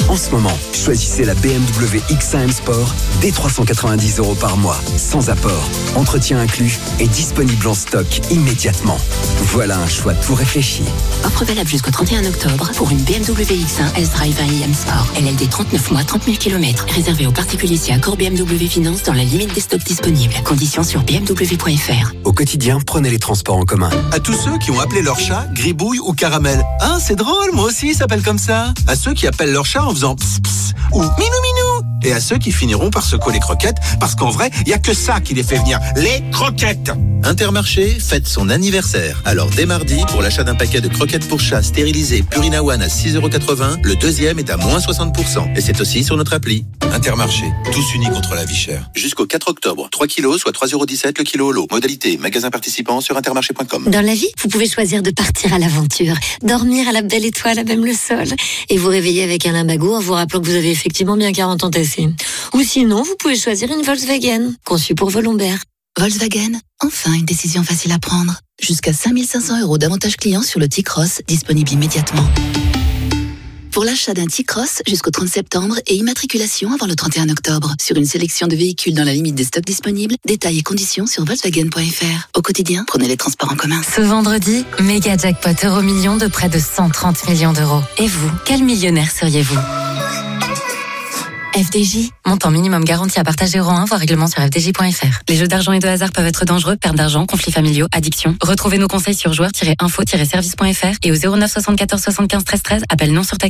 En ce moment, choisissez la BMW X1 M Sport dès 390 € par mois, sans apport, entretien inclus et disponible en stock immédiatement. Voilà un choix tout réfléchi. Offre valable jusqu'au 31 octobre pour une BMW X1 S-Drive 1 IM Sport. LLD 39 mois, 30 000 km. Réservé aux particuliers si accord BMW Finance dans la limite des stocks disponibles. Conditions sur bmw.fr. Au quotidien, prenez les transports en commun. À tous ceux qui ont appelé leur chat Gribouille ou Caramel. Ah, c'est drôle, moi aussi, il s'appelle comme ça. À ceux qui appellent leur chat en faisant pss pss ou minou minou. Et à ceux qui finiront par secouer les croquettes, parce qu'en vrai, il n'y a que ça qui les fait venir. Les croquettes. Intermarché fête son anniversaire. Alors dès mardi, pour l'achat d'un paquet de croquettes pour chat stérilisées Purina One à 6,80 €, le deuxième est à moins 60%. Et c'est aussi sur notre appli. Intermarché, tous unis contre la vie chère. Jusqu'au 4 octobre, 3 kilos, soit 3,17 € le kilo au lot. Modalité, magasin participant sur intermarché.com. Dans la vie, vous pouvez choisir de partir à l'aventure, dormir à la belle étoile à même le sol, et vous réveiller avec un limbago en vous rappelant que vous avez effectivement bien 40 ans tassés. Ou sinon, vous pouvez choisir une Volkswagen, conçue pour vos lombaires. Volkswagen, enfin une décision facile à prendre. Jusqu'à 5 500 € d'avantages clients sur le T-Cross, disponible immédiatement. Pour l'achat d'un T-Cross jusqu'au 30 septembre et immatriculation avant le 31 octobre. Sur une sélection de véhicules dans la limite des stocks disponibles, détails et conditions sur Volkswagen.fr. Au quotidien, prenez les transports en commun. Ce vendredi, méga jackpot Euro-Million de près de 130 millions d'euros. Et vous, quel millionnaire seriez-vous ? FDJ, montant minimum garanti à partager euro 1, voire règlement sur fdj.fr. Les jeux d'argent et de hasard peuvent être dangereux, perte d'argent, conflits familiaux, addiction. Retrouvez nos conseils sur joueurs-info-service.fr et au 09 74 75 13 13, appel non surtaxé.